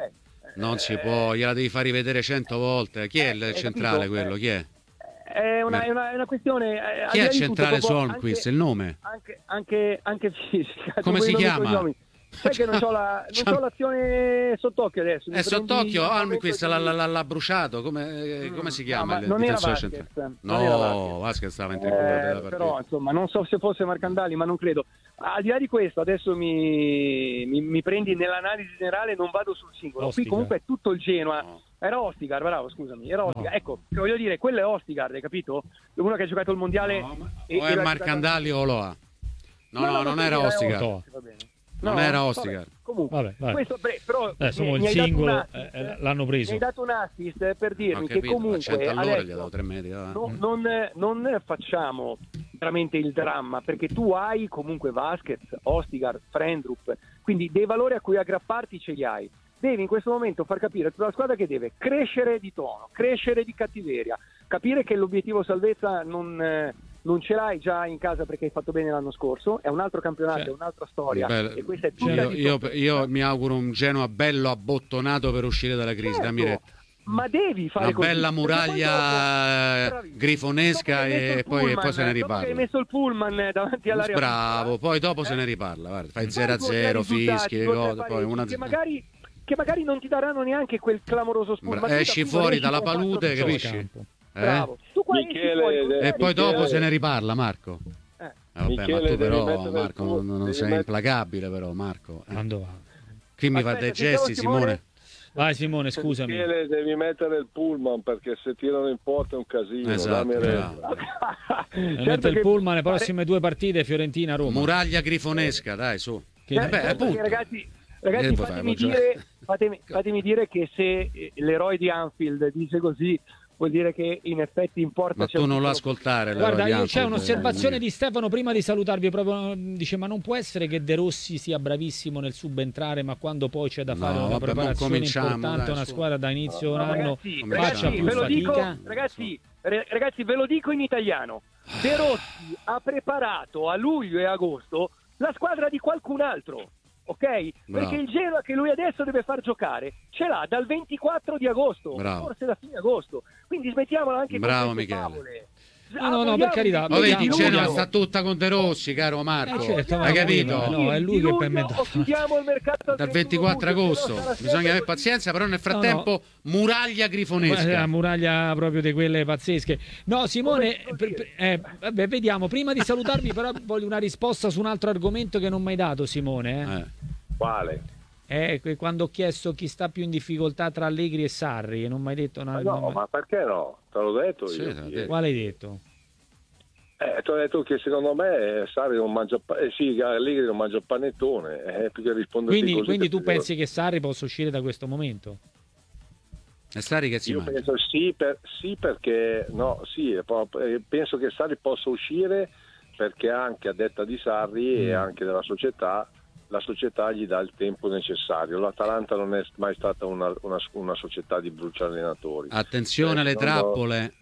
Non si può, gliela devi far rivedere 100 volte. Chi è il centrale quello? Chi è? È una questione. Chi è il centrale su Holmquist? Il nome? Anche sì, come si chiama? Sai che non c'ho l'azione sott'occhio adesso. È sott'occhio? Holmquist l'ha bruciato. Come si chiama? No, non era Vasquez. No, Vasquez stava in della partita. Però insomma, non so se fosse Marcandali, ma non credo. Al di là di questo, adesso mi prendi nell'analisi generale, non vado sul singolo. Ostigar. Qui comunque è tutto il Genoa. No. Era Ostigar, bravo, scusami. Era Ostigar. Ecco, voglio dire, quello è Ostigar, hai capito? Uno che ha giocato il mondiale. O è Marcandali o lo ha? No, non era Ostigar. Non era Ostigar. Comunque, vabbè. questo, però il singolo l'hanno preso. Mi hai dato un assist per dirmi che comunque a 100 all'ora adesso gli ha dato 3 metri. non facciamo veramente il dramma, perché tu hai comunque Vasquez, Ostigar, Frendrup, quindi dei valori a cui aggrapparti ce li hai. Devi in questo momento far capire a tutta la squadra che deve crescere di tono, crescere di cattiveria, capire che l'obiettivo salvezza non ce l'hai già in casa perché hai fatto bene l'anno scorso, è un altro campionato, è un'altra storia, e questa è tutta io mi auguro un Genoa bello abbottonato per uscire dalla crisi, dammi retta. Ma devi fare una così, bella muraglia dopo, grifonesca e poi se ne riparla. Hai messo il pullman davanti all'area. Bravo, poi dopo se ne riparla, guarda, fai 0-0, fischi, le cose, poi una... che magari non ti daranno neanche quel clamoroso spunto. Esci fuori dalla palude, capisci? Bravo. Tu qua e poi dopo se ne riparla, Marco. Vabbè, ma tu però, Marco, non sei implacabile, però, Marco. Qui mi fa dei gesti, Simone. Vai Simone, scusami. Michele, devi mettere il pullman perché se tirano in porta è un casino. Esatto. Mette il pullman le prossime 2 partite, Fiorentina-Roma. Muraglia grifonesca, dai, su. Ragazzi, fatemi dire che se l'eroe di Anfield dice così, vuol dire che in effetti in porta ma c'è tu non lo ascoltare. Guarda, c'è un'osservazione di Stefano prima di salutarvi, proprio dice: ma non può essere che De Rossi sia bravissimo nel subentrare, ma quando poi c'è da fare una preparazione importante, una squadra da inizio anno faccia più fatica? Ragazzi, ve lo dico in italiano: De Rossi ha preparato a luglio e agosto la squadra di qualcun altro. Ok? Bravo. Perché il Genoa che lui adesso deve far giocare ce l'ha dal 24 di agosto, forse da fine agosto, quindi smettiamola anche con queste favole. No, per carità. Ma vedi, il Genoa sta tutta con De Rossi, caro Marco. Certo, hai capito? No, è lui che per me chiudiamo il mercato dal 24 agosto. Bisogna avere pazienza, però nel frattempo muraglia grifonesca. La muraglia proprio di quelle pazzesche. No, Simone, vabbè, vediamo. Prima di salutarmi, però voglio una risposta su un altro argomento che non mi hai dato, Simone. Quale? Quando ho chiesto chi sta più in difficoltà tra Allegri e Sarri, e non mi hai detto una... ma perché no? Te l'ho detto io. Quale hai detto? Ti ho detto che secondo me Sarri non mangia Allegri non mangia panettone, più che rispondere così. Quindi tu pensi che Sarri possa uscire da questo momento? E Sarri che si mangia? Io penso perché penso che Sarri possa uscire perché anche a detta di Sarri e anche della società, la società gli dà il tempo necessario. L'Atalanta non è mai stata una società di bruciare allenatori. Attenzione alle trappole.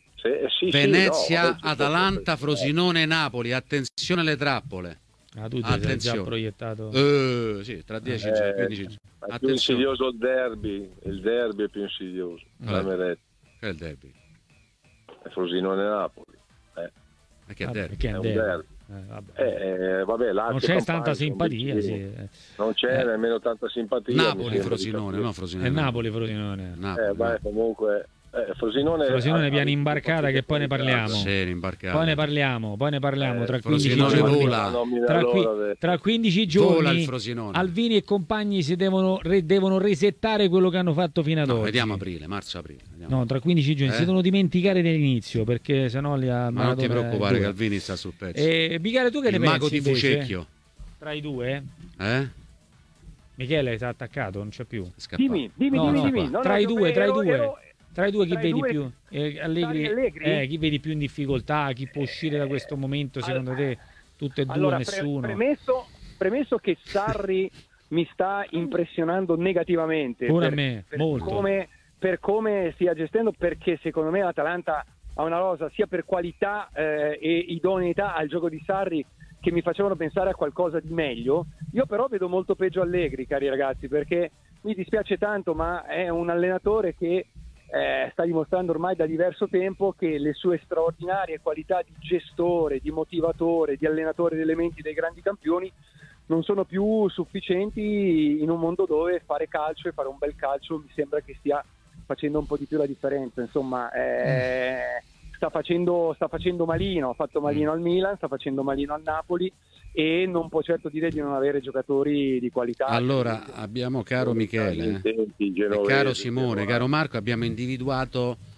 Venezia, Atalanta, Frosinone, Napoli. Attenzione alle trappole. Tu ti sei già proiettato. Sì, tra 10 e 15. È più insidioso il derby è più insidioso. Che è il derby? È Frosinone Napoli. Che è derby? È un derby. Vabbè, non c'è tanta simpatia, non c'è nemmeno tanta simpatia. Napoli-Frosinone, no? È Napoli-Frosinone. Comunque Frosinone viene imbarcata, che poi ne parliamo. Poi ne parliamo tra 15 giorni. Tra 15 giorni Alvini e compagni si devono resettare quello che hanno fatto fino ad oggi. Vediamo marzo-aprile. No, tra 15 giorni si devono dimenticare dell'inizio, perché sennò li ha... Ma non ti preoccupare che Alvini sta sul pezzo. Michele, tu che ne pensi? Il mago di Fucecchio. Tra i due? Michele, sta attaccato, non c'è più. Dimmi. Tra i due chi vedi più? Allegri, chi vedi più in difficoltà? Chi può uscire da questo momento secondo te? Tutte e due, nessuno? Premesso che Sarri mi sta impressionando negativamente. Pure a me, molto. Per come stia gestendo, perché secondo me l'Atalanta ha una rosa sia per qualità e idoneità al gioco di Sarri che mi facevano pensare a qualcosa di meglio. Io però vedo molto peggio Allegri, cari ragazzi, perché mi dispiace tanto, ma è un allenatore che sta dimostrando ormai da diverso tempo che le sue straordinarie qualità di gestore, di motivatore, di allenatore di elementi dei grandi campioni non sono più sufficienti in un mondo dove fare calcio e fare un bel calcio mi sembra che stia facendo un po' di più la differenza. Insomma, sta facendo malino, ha fatto malino al Milan, sta facendo malino al Napoli e non può certo dire di non avere giocatori di qualità. Allora abbiamo, caro Michele, e caro Simone, caro Marco, abbiamo individuato